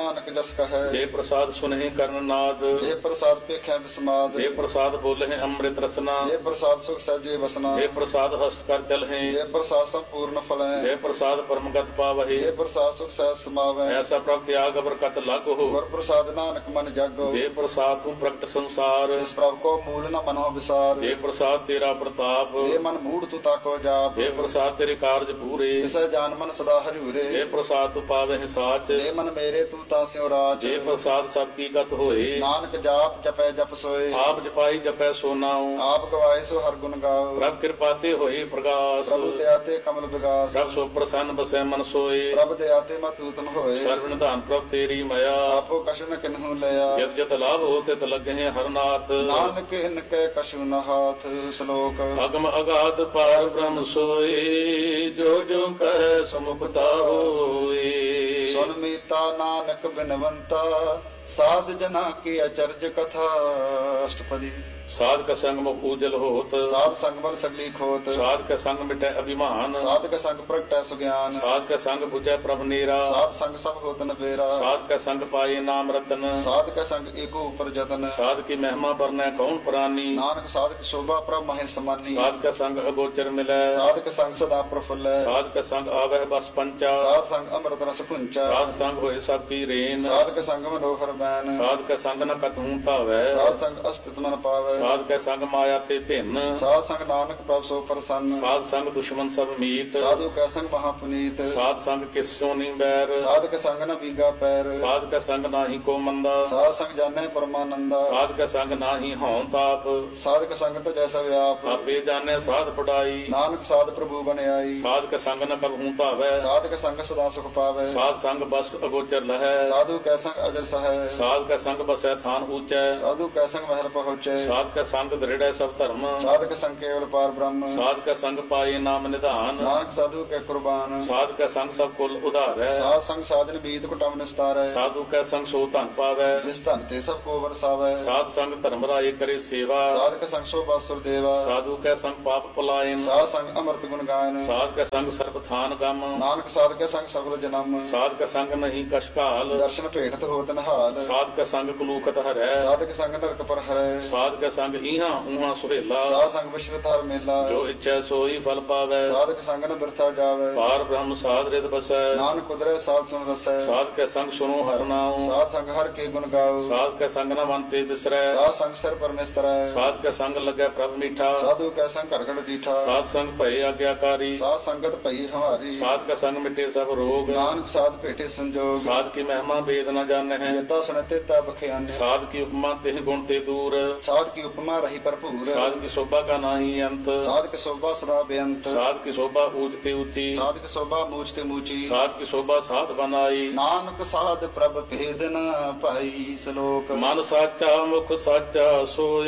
ਜਸ ਕਹੈ ਜੇ ਪ੍ਰਸਾਦ ਸੁਨਹਿ ਕਰਨ ਨਾਦ ਜੇ ਪ੍ਰਸਾਦ ਪੇਖੈ ਬਿਸਮਾਦ ਜੇ ਪ੍ਰਸਾਦ ਬੋਲਹਿ ਅੰਮ੍ਰਿਤ ਰਸਨਾ ਜੇ ਪ੍ਰਸਾਦ ਸੁਖ ਸਹਿਜੇ ਵਸਨਾ ਜੇ ਪ੍ਰਸਾਦ ਹਸਤ ਕਰ ਚਲਹਿ ਜੇ ਪ੍ਰਸਾਦ ਸੰਪੂਰਨ ਫਲੈ ਜੇ ਪ੍ਰਸਾਦ ਪਰਮਗਤ ਪਾਵਹਿ ਜੇ ਪ੍ਰਸਾਦ ਸੁਖ ਸਹਿਜ ਸਮਾਵੈ ਐਸਾ ਪ੍ਰਭ ਤਿਆਗ ਬਰਕਤ ਲਾਗੋ ਗੁਰ ਪ੍ਰਸਾਦ ਨਾਨਕ ਮਨ ਜਾਗੋ ਜੇ ਪ੍ਰਸਾਦ ਤੂੰ ਪ੍ਰਗਟ ਸੰਸਾਰ ਜਿਸ ਪ੍ਰਭ ਕੋ ਮੂਲ ਨ ਮਨੋ ਵਿਸਾਰ ਜੇ ਪ੍ਰਸਾਦ ਤੇਰਾ ਪ੍ਰਤਾਪ ਜੇ ਮਨ ਮੂੜ ਤੂ ਤਾਕੋ ਜਾਪ ਜੇ ਪ੍ਰਸਾਦ ਤੇਰੇ ਕਾਰਜ ਪੂਰੇ ਤਿਸੈ ਜਾਨ ਮਨ ਸਦਾ ਹਰਿਉਰੇ ਜੇ ਪ੍ਰਸਾਦ ਤੂੰ ਪਾਵਹਿ ਸਾਚ ਜੇ ਮਨ ਮੇਰੇ ਤੂੰ ਤਾਂ ਸਿਉ ਰਾਜ ਜੇ ਪ੍ਰਸਾਦ ਸਭ ਕੀ ਗਤ ਹੋਏ ਨਾਨਕ ਜਾਪ ਜਪੈ ਜਪ ਸੋਏ ਆਪ ਜਪਾਈ ਜਪੈ ਸੋ ਨਾਉ ਆਪ ਗਵਾਏ ਸੋ ਹਰ ਗੁਣ ਗਾਓ ਪ੍ਰਭ ਕਿਰਪਾ ਤੇ ਹੋਏ ਪ੍ਰਗਾਸ ਪ੍ਰਭ ਦਇਆ ਤੇ ਕਮਲ ਵਿਗਾਸ ਪ੍ਰਭ ਸੋ ਪ੍ਰਸੰਨ ਬਸੈ ਮਨ ਸੋਏ ਪ੍ਰਭ ਦਇਆ ਤੇ ਮਤੂਤਮ ਹੋਏ ਸਰਵ ਨਿਧਾਨ ਪ੍ਰਭ ਤੇਰੀ ਮਾਇਆ ਆਪੋ ਕਛੁ ਨ ਕਿਨਹੂ ਲਿਆ ਜਤ ਜਤ ਲਾਭ ਹੋ ਤਿਤ ਲਗਹਿ ਹਰਨਾਥ ਨਾਨਕ ਇਨ ਕੈ ਕਛੁ ਨ ਹਾਥ ਸ਼ਲੋਕ ਅਗਮ ਅਗਾਧ ਪਾਰ ਬ੍ਰਹਮ ਸੋਏ ਜੋ ਜੋ ਕਹਿ ਸਮੁਕਤਾ ਹੋਏ ਸੁਨ ਮੀਤਾ ਨਾਨਕ ਬਿਨਵੰਤਾ ਸਾਧ ਜਨਾ ਕੀ ਅਚਰਜ ਕਥਾ ਅਸ਼ਟਪਦੀ ਸਾਧ ਕਾ ਸੰਗ ਮੁਖ ਉਜਲ ਹੋਤ ਸਾਧ ਸੰਗ ਬਲ ਸਗਲੀ ਖੋਤ ਸਾਧ ਕਾ ਸੰਗ ਮਿਟੈ ਅਭਿਮਾਨ ਸਾਧ ਕਾ ਸੰਗ ਪ੍ਰਗਟੈ ਸੁਗਿਆਨ ਸਾਧ ਕਾ ਸੰਗ 부ਜੈ ਪ੍ਰਭ ਨੀਰਾ ਸਾਧ ਸੰਗ ਸਭ ਹੋਤ ਨਬੇਰਾ ਸਾਧ ਕਾ ਸੰਗ ਪਾਏ ਨਾਮ ਰਤਨ ਸਾਧ ਕਾ ਸੰਗ ਏਕੋ ਉਪਰ ਜਤਨ ਸਾਧ ਕੀ ਮਹਿਮਾ ਵਰਨੈ ਕੌਣ ਪ੍ਰਾਨੀ ਨਾਨਕ ਸਾਧ ਕੀ ਸ਼ੋਭਾ ਪ੍ਰਭ ਮਹਿ ਸਮਾਨੀ ਸਾਧ ਕਾ ਸੰਗ ਅਗੋਚਰ ਮਿਲੈ ਸਾਧ ਕਾ ਸੰਗ ਸਦਾ ਪ੍ਰਫੁੱਲੈ ਸਾਧ ਕਾ ਸੰਗ ਆਵਹਿ ਬਸ ਪੰਚਾ ਸਾਧ ਸੰਗ ਅੰਮ੍ਰਿਤ ਰਸ ਪੁੰਚਾ ਸਾਧ ਸੰਗ ਹੋਏ ਸਭ ਕੀ ਰੇਨ ਸਾਧ ਕਾ ਸੰਗ ਮਨੋਹਰ ਬੈਨ ਸਾਧ ਕਾ ਸੰਗ ਨ ਕਤਹੂ ਧਾਵੈ ਸਾਧ ਸੰਗ ਅਸਤਿਤ ਮਨ ਪਾਵੈ ਸਾਧ ਕਾ ਸੰਗ ਮਾਇਆ ਤੇ ਭਿੰਨ ਸਾਧ ਸੰਗ ਨਾਨਕ ਪ੍ਰਭ ਸੋ ਪ੍ਰਸੰਨ ਸਾਧ ਸੰਗ ਦੁਸ਼ਮਨ ਸਭ ਮੀਤ ਸਾਧੂ ਕਾ ਸੰਗ ਮਹਾ ਪੁਨੀਤ ਸਾਧ ਸੰਗ ਕਿਸਿਓ ਨਹੀਂ ਬੈਰ ਸਾਧ ਕਾ ਸੰਗ ਨ ਵੀਗਾ ਪੈਰ ਸਾਧ ਕਾ ਸੰਗ ਨਾਹੀ ਕੋ ਮੰਦਾ ਸਾਧ ਸੰਗ ਜਾਣੈ ਪਰਮਾਨੰਦਾ ਸਾਧ ਕਾ ਸੰਗ ਨਾਹੀ ਹਉ ਤਾਪ ਸਾਧ ਕਾ ਸੰਗ ਤੇ ਜੈਸਾ ਵਿਆਪ ਆਪੇ ਜਾਣੈ ਸਾਧ ਪੜਾਈ ਨਾਨਕ ਸਾਧ ਪ੍ਰਭੂ ਬਣਾਈ ਸਾਧ ਕਾ ਸੰਗ ਨ ਕਬਹੂ ਧਾਵੈ ਸਾਧ ਕਾ ਸੰਗ ਸਦਾ ਸੁਖ ਪਾਵੈ ਸਾਧ ਸੰਗ ਬਸ ਅਗੋਚਰ ਲਹੈ ਸਾਧੂ ਕਾ ਸੰਗ ਅਜਰ ਸਹੈ ਸਾਧ ਕਾ ਸੰਗ ਬਸੈ ਥਾਨ ਊਚੈ ਸਾਧੂ ਕਾ ਸੰਗ ਮਹਿਲ ਪਹੁੰਚੈ ਸਾਧ ਕਾ ਸੰਗ ਦ੍ਰਿੜੈ ਸਭ ਧਰਮ ਸਾਧ ਕਾ ਸੰਗ ਕੇਵਲ ਪਾਰ ਬ੍ਰਹਮ ਸਾਧ ਕਾ ਸੰਗ ਪਾਏ ਨਾਮ ਨਿਧਾਨ ਨਾਨਕ ਸਾਧੂ ਕੇ ਕੁਰਬਾਨ ਸਾਧ ਕਾ ਸੰਗ ਸਭ ਕੁਲ ਉਧਾਰੈ ਸਾਧ ਸੰਗ ਸਾਧਨ ਬੀਤ ਕੁਟਮ ਨਿਸਤਾਰੈ ਸਾਧੂ ਕਾ ਸੰਗ ਸੋ ਧਨ ਪਾਵੈ ਜਿਸ ਧਨ ਤੇ ਸਭ ਕੋ ਵਰਸਾਵੈ ਸਾਧ ਸੰਗ ਧਰਮ ਰਾਏ ਕਰੇ ਸੇਵਾ ਸਾਧ ਕਾ ਸੰਗ ਸੋ ਬਾਸੁਰ ਦੇਵਾ ਸਾਧੂ ਕਾ ਸੰਗ ਪਾਪ ਪਲਾਇਨ ਸਾਧ ਸੰਗ ਅੰਮ੍ਰਿਤ ਗੁਣ ਗਾਇਨ ਸਾਧ ਕਾ ਸੰਗ ਸਰਬ ਥਾਨ ਗਮ ਨਾਨਕ ਸਾਧ ਕਾ ਸੰਗ ਸਗਲ ਜਨਮ ਸਾਧ ਕਾ ਸੰਗ ਨਹੀਂ ਕਸ਼ਕਾਲ ਦਰਸ਼ਨ ਭੇਟਤ ਹੋਤ ਨਹਾਲ ਸਾਧ ਕਾ ਸੰਗ ਕਲੂਕਤ ਹਰੈ ਸਾਧ ਕਾ ਸੰਗ ਨਰਕ ਪਰ ਹਰੈ ਸਾਧ ਕਾ ਸੰਗ ਈਹਾਂ ਊਹਾਂ ਸੁਹੇਲਾ ਸਾਧ ਸੰਗ ਵਿਸ਼ਰਤ ਹਰ ਮੇਲਾ ਜੋ ਇੱਛਾ ਸੋਈ ਫਲ ਪਾਵੈ ਸਾਧ ਕਾ ਸੰਗ ਨ ਬਿਰਥਾ ਜਾਵੈ ਪਾਰ ਬ੍ਰਹਮ ਸਾਧ ਰਿਤ ਬਸੈ ਨਾਨਕ ਕੁਦਰੈ ਸਾਧ ਸੁਨ ਰਸੈ ਸਾਧ ਕਾ ਸੰਗ ਸੁਨੋ ਹਰ ਨਾਉ ਸਾਧ ਸੰਗ ਹਰ ਕੇ ਗੁਣ ਗਾਓ ਸਾਧ ਕਾ ਸੰਗ ਨ ਮਨ ਤੇ ਬਿਸਰੈ ਸਾਧ ਸੰਗ ਸਿਰ ਪਰ ਨਿਸਤਰੈ ਸਾਧ ਕਾ ਸੰਗ ਲੱਗੈ ਪ੍ਰਭ ਮੀਠਾ ਸਾਧੂ ਕਾ ਸੰਗ ਘੜ ਘੜ ਡੀਠਾ ਸਾਧ ਸੰਗ ਭਏ ਆਗਿਆਕਾਰੀ ਸਾਧ ਸੰਗਤ ਭਈ ਹਮਾਰੀ ਸਾਧ ਕਾ ਸੰਗ ਮਿਟੇ ਸਭ ਰੋਗ ਨਾਨਕ ਸਾਧ ਭੇਟੇ ਸੰਜੋਗ ਸਾਧ ਕੀ ਮਹਿਮਾ ਵੇਦ ਨ ਜਾਣਹਿ ਜਿੱਤਾ ਸੁਨਤੇ ਤਾ ਬਖਿਆਨ ਸਾਧ ਕੀ ਉਪਮਾ ਤਿਹ ਗੁਣ ਤੇ ਦੂਰ ਸਾਧ ਕੀ ਉਪਮਾ ਰਹੀ ਭਰਪੂਰ ਸਾਧ ਕੀ ਸ਼ੋਭਾ ਕਾ ਨਾਹੀ ਅੰਤ ਸਾਧ ਕੀ ਸੋਭਾ ਸਦਾ ਬੇਅੰਤ ਸਾਧ ਕੀ ਸ਼ੋਭਾ ਊਚ ਤੇ ਉੱਚੀ ਸਾਧ ਕੀ ਸੋਭਾ ਮੂਚ ਤੇ ਮੂਚੀ ਸਾਧ ਕੀ ਸ਼ੋਭਾ ਸਾਧ ਬਨਾਈ ਨਾਨਕ ਸਾਧ ਪ੍ਰਭ ਭੇਦ ਨ ਭਾਈ ਸ਼ਲੋਕ ਮਨ ਸਾਚਾ ਮੁਖ ਸਾਚਾ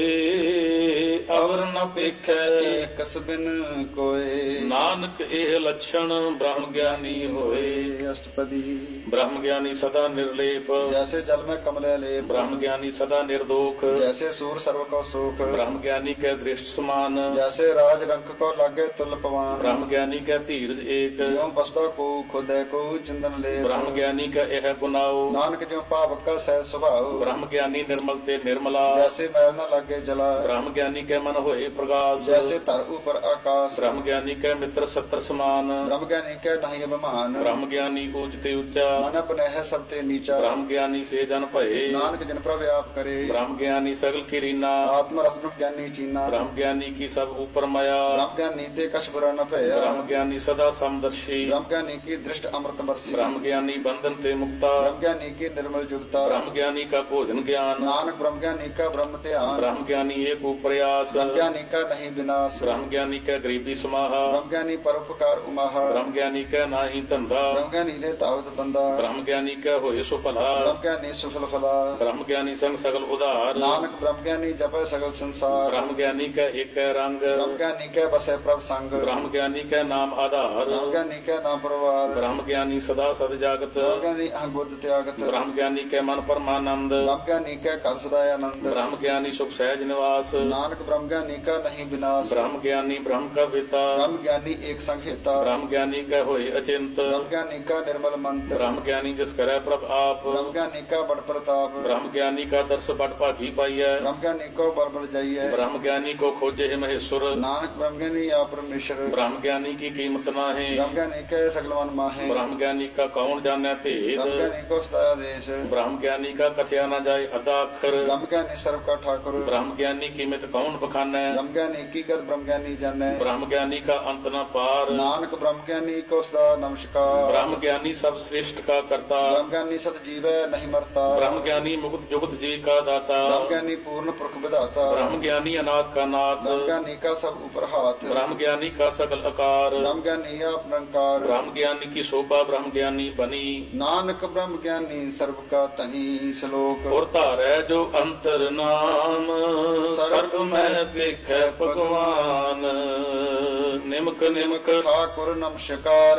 ਸੋਏ ਅਵਰ ਨ ਪੇਖੈ ਏਕਸ ਬਿਨ ਕੋਏ ਨਾਨਕ ਇਹ ਲਛਣ ਬ੍ਰਹਮ ਗਿਆਨੀ ਹੋਏ ਅਸ਼ਟਪਦੀ ਬ੍ਰਹਮ ਗਿਆਨੀ ਸਦਾ ਨਿਰਲੇਪ ਜੈਸੇ ਜਲ ਮੈਂ ਕਮਲੇ ਲੇਪ ਬ੍ਰਹਮ ਗਿਆਨੀ ਸਦਾ ਨਿਰਦੋਖ ਜੈਸੇ ਸੂਰ ਸਰਵ ਕੋ ਸੁਖ ਬ੍ਰਹਮ ਗਿਆਨੀ ਕੈ ਦ੍ਰਿਸ਼ਟ ਸਮਾਨ ਜੈਸੇ ਰਾਜ ਰੰਕ ਕੋ ਲਾਗੇ ਤੁਲ ਪਵਾਨ ਬ੍ਰਹਮ ਗਿਆਨੀ ਕੈ ਧੀਰਜ ਏਕ ਜਿਉ ਬਸਦਾ ਕੋ ਖੁਦੈ ਕੋ ਚਿੰਦਨ ਲੈ ਬ੍ਰਹਮ ਗਿਆਨੀ ਕੈ ਇਹ ਗੁਨਾਉ ਨਾਨਕ ਜਿਉ ਪਾਵਕ ਕਾ ਸਹਿ ਸੁਭਾਉ ਬ੍ਰਹਮ ਗਿਆਨੀ ਨਿਰਮਲ ਤੇ ਨਿਰਮਲਾ ਜੈਸੇ ਮੈਲ ਨ ਲਾਗੇ ਜਲਾ ਬ੍ਰਹਮ ਗਿਆਨੀ ਕੈ ਮਨ ਹੋਏ ਪ੍ਰਗਾਸ ਜੈਸੇ ਧਰ ਉਪਰ ਆਕਾਸ਼ ਬ੍ਰਹਮ ਗਿਆਨੀ ਕੈ ਮਿੱਤਰ ਸਤਰ ਸਮਾਨ ਬ੍ਰਹਮ ਗਿਆਨੀ ਕੈ ਨਹੀਂ ਅਭਿਮਾਨ ਬ੍ਰਹਮ ਗਿਆਨੀ ਊਚ ਤੇ ਉੱਚਾ ਮਨ ਬਨਹਿ ਸਭ ਤੇ ਨੀਚਾ ਬ੍ਰਹਮ ਗਿਆਨੀ ਸੇ ਜਨ ਭਏ ਨਾਨਕ ਜਿਨ ਪ੍ਰਭ ਆਪ ਕਰੇ ਬ੍ਰਹਮ ਗਿਆਨੀ ਸਗਲ ਕੀ ਰੀਨਾ ਆਤਮ ਰਸ ਬ੍ਰਹਮ ਗਿਆਨੀ ਚੀਨਾ ਬ੍ਰਹਮ ਗਿਆਨੀ ਕੀ ਸਭ ਉਪਰ ਮਾਇਆ ਬ੍ਰਹਮ ਗਿਆਨੀ ਤੇ ਕਛ ਬੁਰਾ ਨ ਭਇਆ ਬ੍ਰਹਮ ਗਿਆਨੀ ਸਦਾ ਸਮਦਰਸ਼ੀ ਬ੍ਰਹਮ ਗਿਆਨੀ ਕੀ ਦ੍ਰਿਸ਼ਟ ਅੰਮ੍ਰਿਤ ਬਰਸੀ ਬ੍ਰਹਮ ਗਿਆਨੀ ਬੰਧਨ ਤੇ ਮੁਕਤਾ ਬ੍ਰਹਮ ਗਿਆਨੀ ਕੀ ਨਿਰਮਲ ਜੁਗਤਾ ਬ੍ਰਹਮ ਗਿਆਨੀ ਕਾ ਭੋਜਨ ਗਿਆਨ ਨਾਨਕ ਬ੍ਰਹਮ ਗਿਆਨੀ ਕਾ ਬ੍ਰਹਮ ਧਿਆਨ ਬ੍ਰਹਮ ਗਿਆਨੀ ਏਕ ਉਪਰਿਆਸ ਬ੍ਰਹਮ ਗਿਆਨੀ ਕਾ ਨਹੀਂ ਵਿਨਾਸ਼ ਬ੍ਰਹਮ ਗਿਆਨੀ ਕੈ ਗਰੀਬੀ ਸਮਾਹਾ ਬ੍ਰਹਮ ਗਿਆਨੀ ਪਰਉਪਕਾਰ ਉਮਾਹਾ ਬ੍ਰਹਮ ਗਿਆਨੀ ਕੈ ਨਾਹੀ ਧੰਦਾ ਬ੍ਰਹਮ ਗਿਆਨੀ ਲੈ ਤਾਵਤ ਬੰਦਾ ਬ੍ਰਹਮ ਗਿਆਨੀ ਕੈ ਹੋਏ ਸੋ ਭਲਾ ਬ੍ਰਹਮ ਗਿਆਨੀ ਸੁਫਲ ਫਲਾ ਬ੍ਰਹਮ ਗਿਆਨੀ ਸੰਗ ਸਗਲ ਉਧਾਰ ਨਾਨਕ ਬ੍ਰਹਮ ਗਿਆਨੀ ਜਪੈ ਸਗਲ ਸੰਸਾਰ ਬ੍ਰਹਮ ਗਿਆਨੀ ਕੈ ਏਕੈ ਰੰਗ ਬ੍ਰਹਮ ਗਿਆਨੀ ਕੈ ਬਸੈ ਪ੍ਰਭ ਸੰਗ ਬ੍ਰਹਮ ਗਿਆਨੀ ਕੈ ਨਾਮ ਆਧਾਰ ਬ੍ਰਹਮ ਗਿਆਨੀ ਕੈ ਨਾਮ ਪਰਵਾਰ ਬ੍ਰਹਮ ਗਿਆਨੀ ਸਦਾ ਸਦ ਜਾਗਤ ਬ੍ਰਹਮ ਗਿਆਨੀ ਅਹੰਗੁਦ ਤਿਆਗਤ ਬ੍ਰਹਮ ਗਿਆਨੀ ਕੈ ਮਨ ਪਰਮਾਨੰਦ ਬ੍ਰਹਮ ਗਿਆਨੀ ਕੈ ਘਰ ਸਦਾ ਆਨੰਦ ਬ੍ਰਹਮ ਗਿਆਨੀ ਸੁਖ ਸਹਿਜ ਨਿਵਾਸ ਨਾਨਕ ਬ੍ਰਹਮ ਗਿਆਨੀ ਕਾ ਨਹੀਂ ਵਿਨਾਸ਼ ਬ੍ਰਹਮ ਗਿਆਨੀ ਬ੍ਰਹਮ ਕਾ ਪਿਤਾ ਬ੍ਰਹਮ ਗਿਆਨੀ ਏਕ ਸੰਘੇਤਾ ਬ੍ਰਹਮ ਗਿਆਨੀ ਕੈ ਹੋਏ ਅਚਿੰਤ ਬ੍ਰਹਮ ਗਿਆਨੀ ਕਾ ਨਿਰਮਲ ਮੰਤ ਬ੍ਰਹਮ ਗਿਆਨੀ ਜਿਸ ਕਰੈ ਪ੍ਰਭ ਆਪ ਬ੍ਰਹਮ ਗਿਆਨੀ ਕਾ बड़ प्रताप। ब्रह्म ज्ञानी का दर्श बड़ भागी पाइय। ब्रह्म ज्ञानी को बड़ बड़ जाइए। ब्रह्म ज्ञानी को खोजे है महेश्वर। नानक ब्रह्म ज्ञानी आप परमेश्वर। ब्रह्म ज्ञानी की कीमत ना है। ब्रह्म ज्ञानी के सगल मन माहे। ब्रह्म ज्ञानी का कौन जाने भेद। ब्रह्म ज्ञानी को सदा देश। ब्रह्म ज्ञानी का कथया न जाए अदा अक्षर। ब्रह्म ज्ञानी सर्व का ठाकुर। ब्रह्म ज्ञानी कीमत कौन बखाने। ब्रह्म ज्ञानी की गत ब्रह्म ज्ञानी जाने। ब्रह्म ज्ञानी का अंत न पार। नानक ब्रह्म ज्ञानी को सदा नमस्कार। ब्रह्म ज्ञानी सब श्रेष्ठ का करता। ब्रह्म ज्ञानी सत जीवै नहीं मरता। ब्रह्म ज्ञानी मुक्त जुगत जी का दाता। ब्रह्म ज्ञानी पूर्ण पुरख विधाता। ब्रह्म ज्ञानी अनाथ का नाथ। ब्रह्म ज्ञानी का सब ऊपर हाथ। ब्रह्म ज्ञानी का सकल आकार। ब्रह्म ज्ञानी आप निरंकार। ब्रह्म ज्ञानी की शोभा ब्रह्म ज्ञानी बनी। नानक ब्रह्म ज्ञानी सर्व का तनी। श्लोक और धारै जो अंतर नाम सर्व में पेखै भगवान। निमक निमक ठाकुर नमस्कार।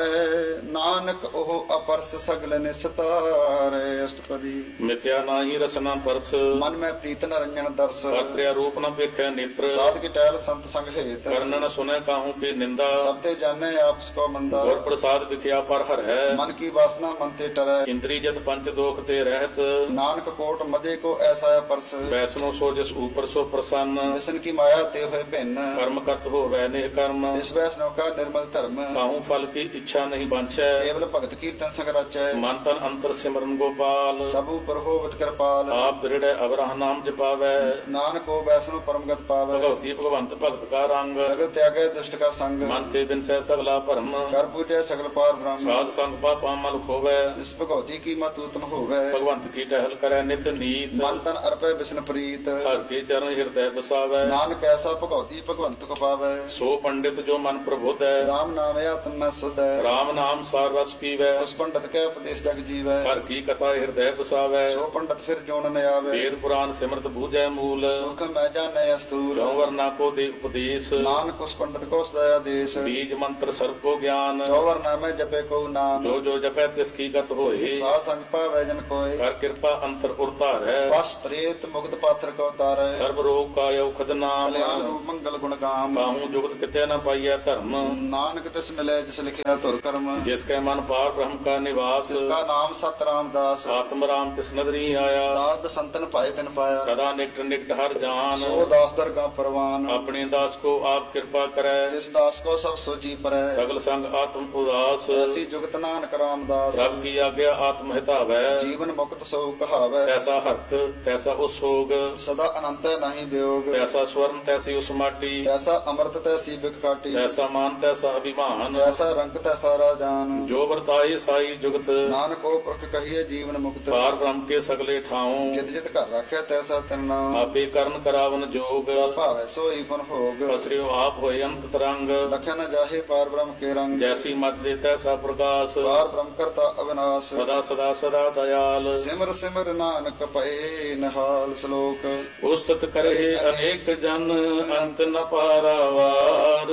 नानक ओह अपरस सगल निस्तार। अष्टपदी मिथ्या नाही रसना परस। मन में प्रीत न रंजन दर्श। कर्त्या रूप न पेखै नेत्र। साध की टहल संत संग हेत। कर्ण न सुनै काहू की निंदा। सबते जाने आपस को मंदा। और प्रसाद विख्या पर हर है। मन की वासना मन ते टरै। इंद्री जत पंच दोख ते रहत। नानक कोट मदे को ऐसा परस। वैष्णो सो जिस ऊपर सो प्रसन्न। विष्णु की माया ते हुए भिन्न। कर्म करत हो वै नेह कर्म। इस वैष्णव का निर्मल धर्म। काहू फल की इच्छा नहीं बांछै। केवल भगत कीर्तन संग रचै। मन तन अंतर सिमरन गोपाल। सब ऊपर होवत कृपाल। आप दृढ़ अवराह नाम जपावै। नानक को वैष्णव परमगत पावै। भगवती भगवंत भगत का रंग। सगल त्यागे दुष्ट का संग। मन ते बिन सै सगला भरम। कर पूजे सगल पार ब्रह्म। साध संग पापा मल खोवै। इस भगवती की मत उत्तम होवै। भगवंत की टहल करे नित नीत। मन तन अर्पै विष्णु प्रीत। हर के चरण हृदय बसावै। नानक ऐसा भगवती भगवंत को पावै। सो पंडित जो मन प्रबुद्ध है। राम नाम आत्म में सुध है। राम नाम सार रस पीवै। उस पंडित के उपदेश जग जीवै। हर की कथा हृदय बसावै। सो पंडित फिर जोन न आवे। वेद पुराण सिमरत बूझै मूल। सुख मैं जाने अस्तूल। जो वर्णा को दे उपदेश। नानक उस पंडित को सदया देश। बीज मंत्र सर्व को ज्ञान। चौवर नामे जपे को नाम। जो जो जपै तिसकी गत होए। सा संग पावै जन कोय। कर कृपा अंतर उरतार है। बस प्रेत मुक्त पात्र को तारै। सर्व रोग का औखद नाम। कल्याण रूप मंगल गुण गाम। काहू जुगत कितै न पाइय धर्म। नानक तिस मिले जिस लिखिया तुर कर्म। जिसके मन पार ब्रह्म का निवास। जिसका नाम सत रामदास। आत्म राम तिस नदरी आया। दास संतन पाए तिन पाया। सदा निकट निकट हर जान। सो दास दरगाह परवान। अपने दास को आप कृपा करे। जिस दास को सब सोची परै। सगल संग आत्म उदास। ऐसी जुगत नानक रामदास। रब की आज्ञा आत्म हितावै। जीवन मुक्त सो कहावै। तैसा हर्ख तैसा उस होग। सदा अनंत नहीं वियोग। तैसा स्वर्ण तैसी उस माटी। तैसा अमृत तैसी बिख काटी। तैसा मान तैसा अभिमान। तैसा रंग तैसा राजान। जो वर्ताए साई जुगत। नानक को पुरख कहिए जीवन मुक्त। पार ब्रह्म के सगले ठाऊं। जित जित कर रखे तैसा तिन नाम। आपे करण करावन जोग। भावै सोई पुन भोग। पसरियो आप होए अंत तरंग। लखे न जाहे पार ब्रह्म के रंग। जैसी मत दे तैसा प्रकाश। पार ब्रह्म करता अविनाश। सदा सदा सदा दयाल। सिमर सिमर नानक पए नहाल। श्लोक उस्तत करे अनेक जन अंत न पारावार।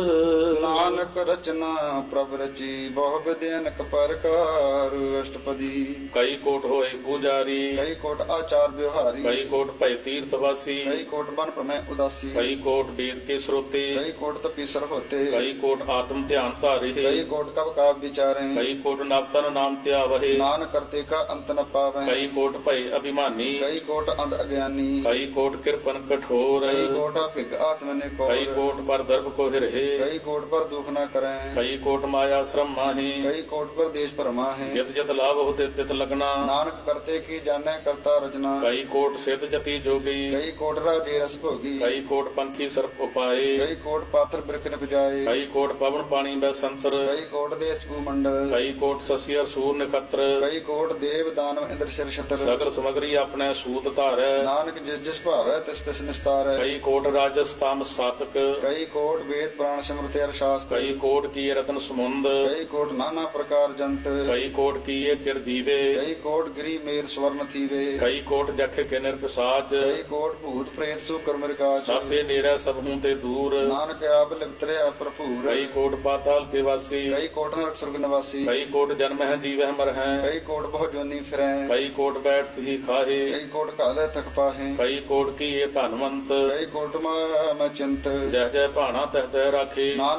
नानक रचना प्रभ रची बहु विधि अनक प्रकार। अष्टपदी कई कोट होए पुजारी। कई कोट आचार व्यवहारी। कई कोट भय तीर्थवासी। कई कोट बन प्रमेय उदासी। कई कोट वेद के श्रोते। कई कोट तपीसर होते। कई कोट आत्म ध्यान धारे। कई कोट कब का विचारे। कई कोट नवतन नाम त्यावहे। नान करते का अंत न पावे। कई कोट भय अभिमानी। कई कोट अंध अज्ञानी। कई कोट कृपन कठोर। कई कोट भिग आत्म ने को। कई कोट पर दर्भ को हिरहे। कई कोट पर दुख न करे। कई कोट माया श्रम माही। कई कोट पर देश परमा है। जित जित लाभ होते तित लगना। नानक करते की जाने करता रचना। कई कोट सिद्ध जति जोगी। कई कोट राजे रस भोगी। कई कोट पंखी सर्प उपाय। कई कोट पात्र बिरख न बजाए। कई कोट पवन पानी बै संतर। कई कोट देश भूमंडल। कई कोट शशि और सूर नक्षत्र। कई कोट देव दानव इंद्र शर छत्र। सगल समग्री अपने सूत धारै। नानक जिस जिस भावै तिस तिस निस्तार। कई कोट राजस तामस सातक। कई कोट वेद पुराण स्मृति अर शास्त्र। कई कोट किए रत्न समुंद। कई कोट नाना प्रकार जंत। कई कोट किए चिरजीवे। कई कोट गिरी मेर स्वर्ण थीवे। कई कोट जख के निर्पिशाच। कई कोट भूत प्रेत सुकर मृगाच। साथे नेरै सब हूं ते दूर। नानक आप लिप्तरे अप्रभुर। कई कोट पाताल के वासी। कई कोट नरक स्वर्ग निवासी। कई कोट जन्म है जीवह मर है। कई कोट बहु जोनी फिरै। कई कोट बैठ सही खाहे। कई कोट काले थक पाहे। कई कोट किए धनवंत। कई कोट मा मैं चिंत। जय जय भाना तह तह राखे। नानक सब किछ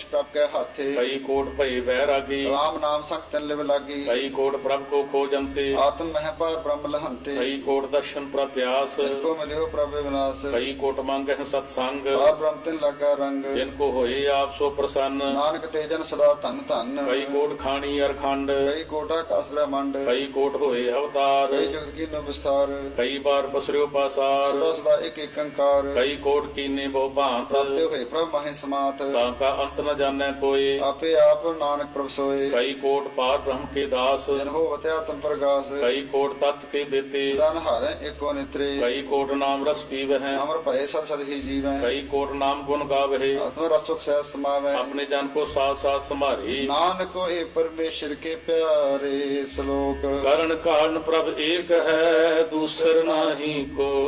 ਬਖਸ਼ ਪ੍ਰਭ ਕੈ ਹਾਥੇ ਕਈ ਕੋਟ ਭਈ ਵੈਰਾਗੀ ਰਾਮ ਨਾਮ ਸੰਗ ਤਿਨ ਲਿਵ ਲਾਗੀ ਕਈ ਕੋਟ ਪ੍ਰਭ ਕੋ ਖੋਜੰਤੇ ਆਤਮ ਮਹਿ ਪਾਰ ਬ੍ਰਹਮ ਲਹੰਤੇ ਕਈ ਕੋਟ ਦਰਸ਼ਨ ਪ੍ਰਭ ਪਿਆਸ ਕੋ ਮਿਲਿਓ ਪ੍ਰਭ ਵਿਨਾਸ਼ ਕਈ ਕੋਟ ਮੰਗਹਿ ਸਤ ਸੰਗ ਪਾਰ ਬ੍ਰਹਮ ਤਿਨ ਲਾਗਾ ਰੰਗ ਜਿਨ ਕੋ ਹੋਏ ਆਪ ਸੋ ਪ੍ਰਸੰਨ ਨਾਨਕ ਤੇ ਜਨ ਸਦਾ ਧਨ ਧਨ ਕਈ ਕੋਟ ਖਾਣੀ ਅਰਖੰਡ ਕਈ ਕੋਟਾ ਕਾਸ ਬ੍ਰਹਮੰਡ ਕਈ ਕੋਟ ਹੋਏ ਅਵਤਾਰ ਕਈ ਜਗਤ ਕੀਨੋ ਵਿਸਥਾਰ ਕਈ ਬਾਰ ਬਸਰਿਓ ਪਾਸਾਰ ਸਦਾ ਸਦਾ ਇੱਕ ਏਕ ਅੰਕਾਰ ਕਈ ਕੋਟ ਕੀਨੇ ਬਹੁ ਭਾਂਤ ਤਾਤੇ ਹੋਏ ਪ੍ਰਭ ਮਾਹੇ ਸਮਾਤ ਤਾਂ ਕਾ ਅੰਤ ਨ ਜਾਣੈ ਕੋਏ ਆਪੇ ਆਪ ਨਾਨਕ ਪ੍ਰਭ ਸੋਏ ਕਈ ਕੋਟ ਪਾਰ ਬ੍ਰਹਮ ਕੇ ਦਾਸ ਜਨ ਹੋਵਤ ਆਤਮ ਪ੍ਰਗਾਸ ਕਈ ਕੋਟ ਤਤ ਕੇ ਬੇਤੇ ਸਦਾ ਨਹਾਰੈ ਏਕੋ ਨਿਤਰੇ ਕਈ ਕੋਟ ਨਾਮ ਰਸ ਪੀਵਹਿ ਅਮਰ ਭਏ ਸਦ ਸਦ ਹੀ ਜੀਵੈ ਕਈ ਕੋਟ ਨਾਮ ਗੁਣ ਗਾਵਹਿ ਆਤਮ ਰਸ ਸੁਖ ਸਹਿ ਸਮਾਵੈ ਆਪਣੇ ਜਨ ਕੋ ਸਾਥ ਸਾਥ ਸੰਭਾਰੀ ਨਾਨਕ ਹੋਏ ਪਰਮੇਸ਼ਰ ਕੇ ਪਿਆਰੇ ਸ਼ਲੋਕ ਕਰਨ ਕਾਰਨ ਪ੍ਰਭ ਏਕ ਹੈ ਦੂਸਰ ਨਾਹੀ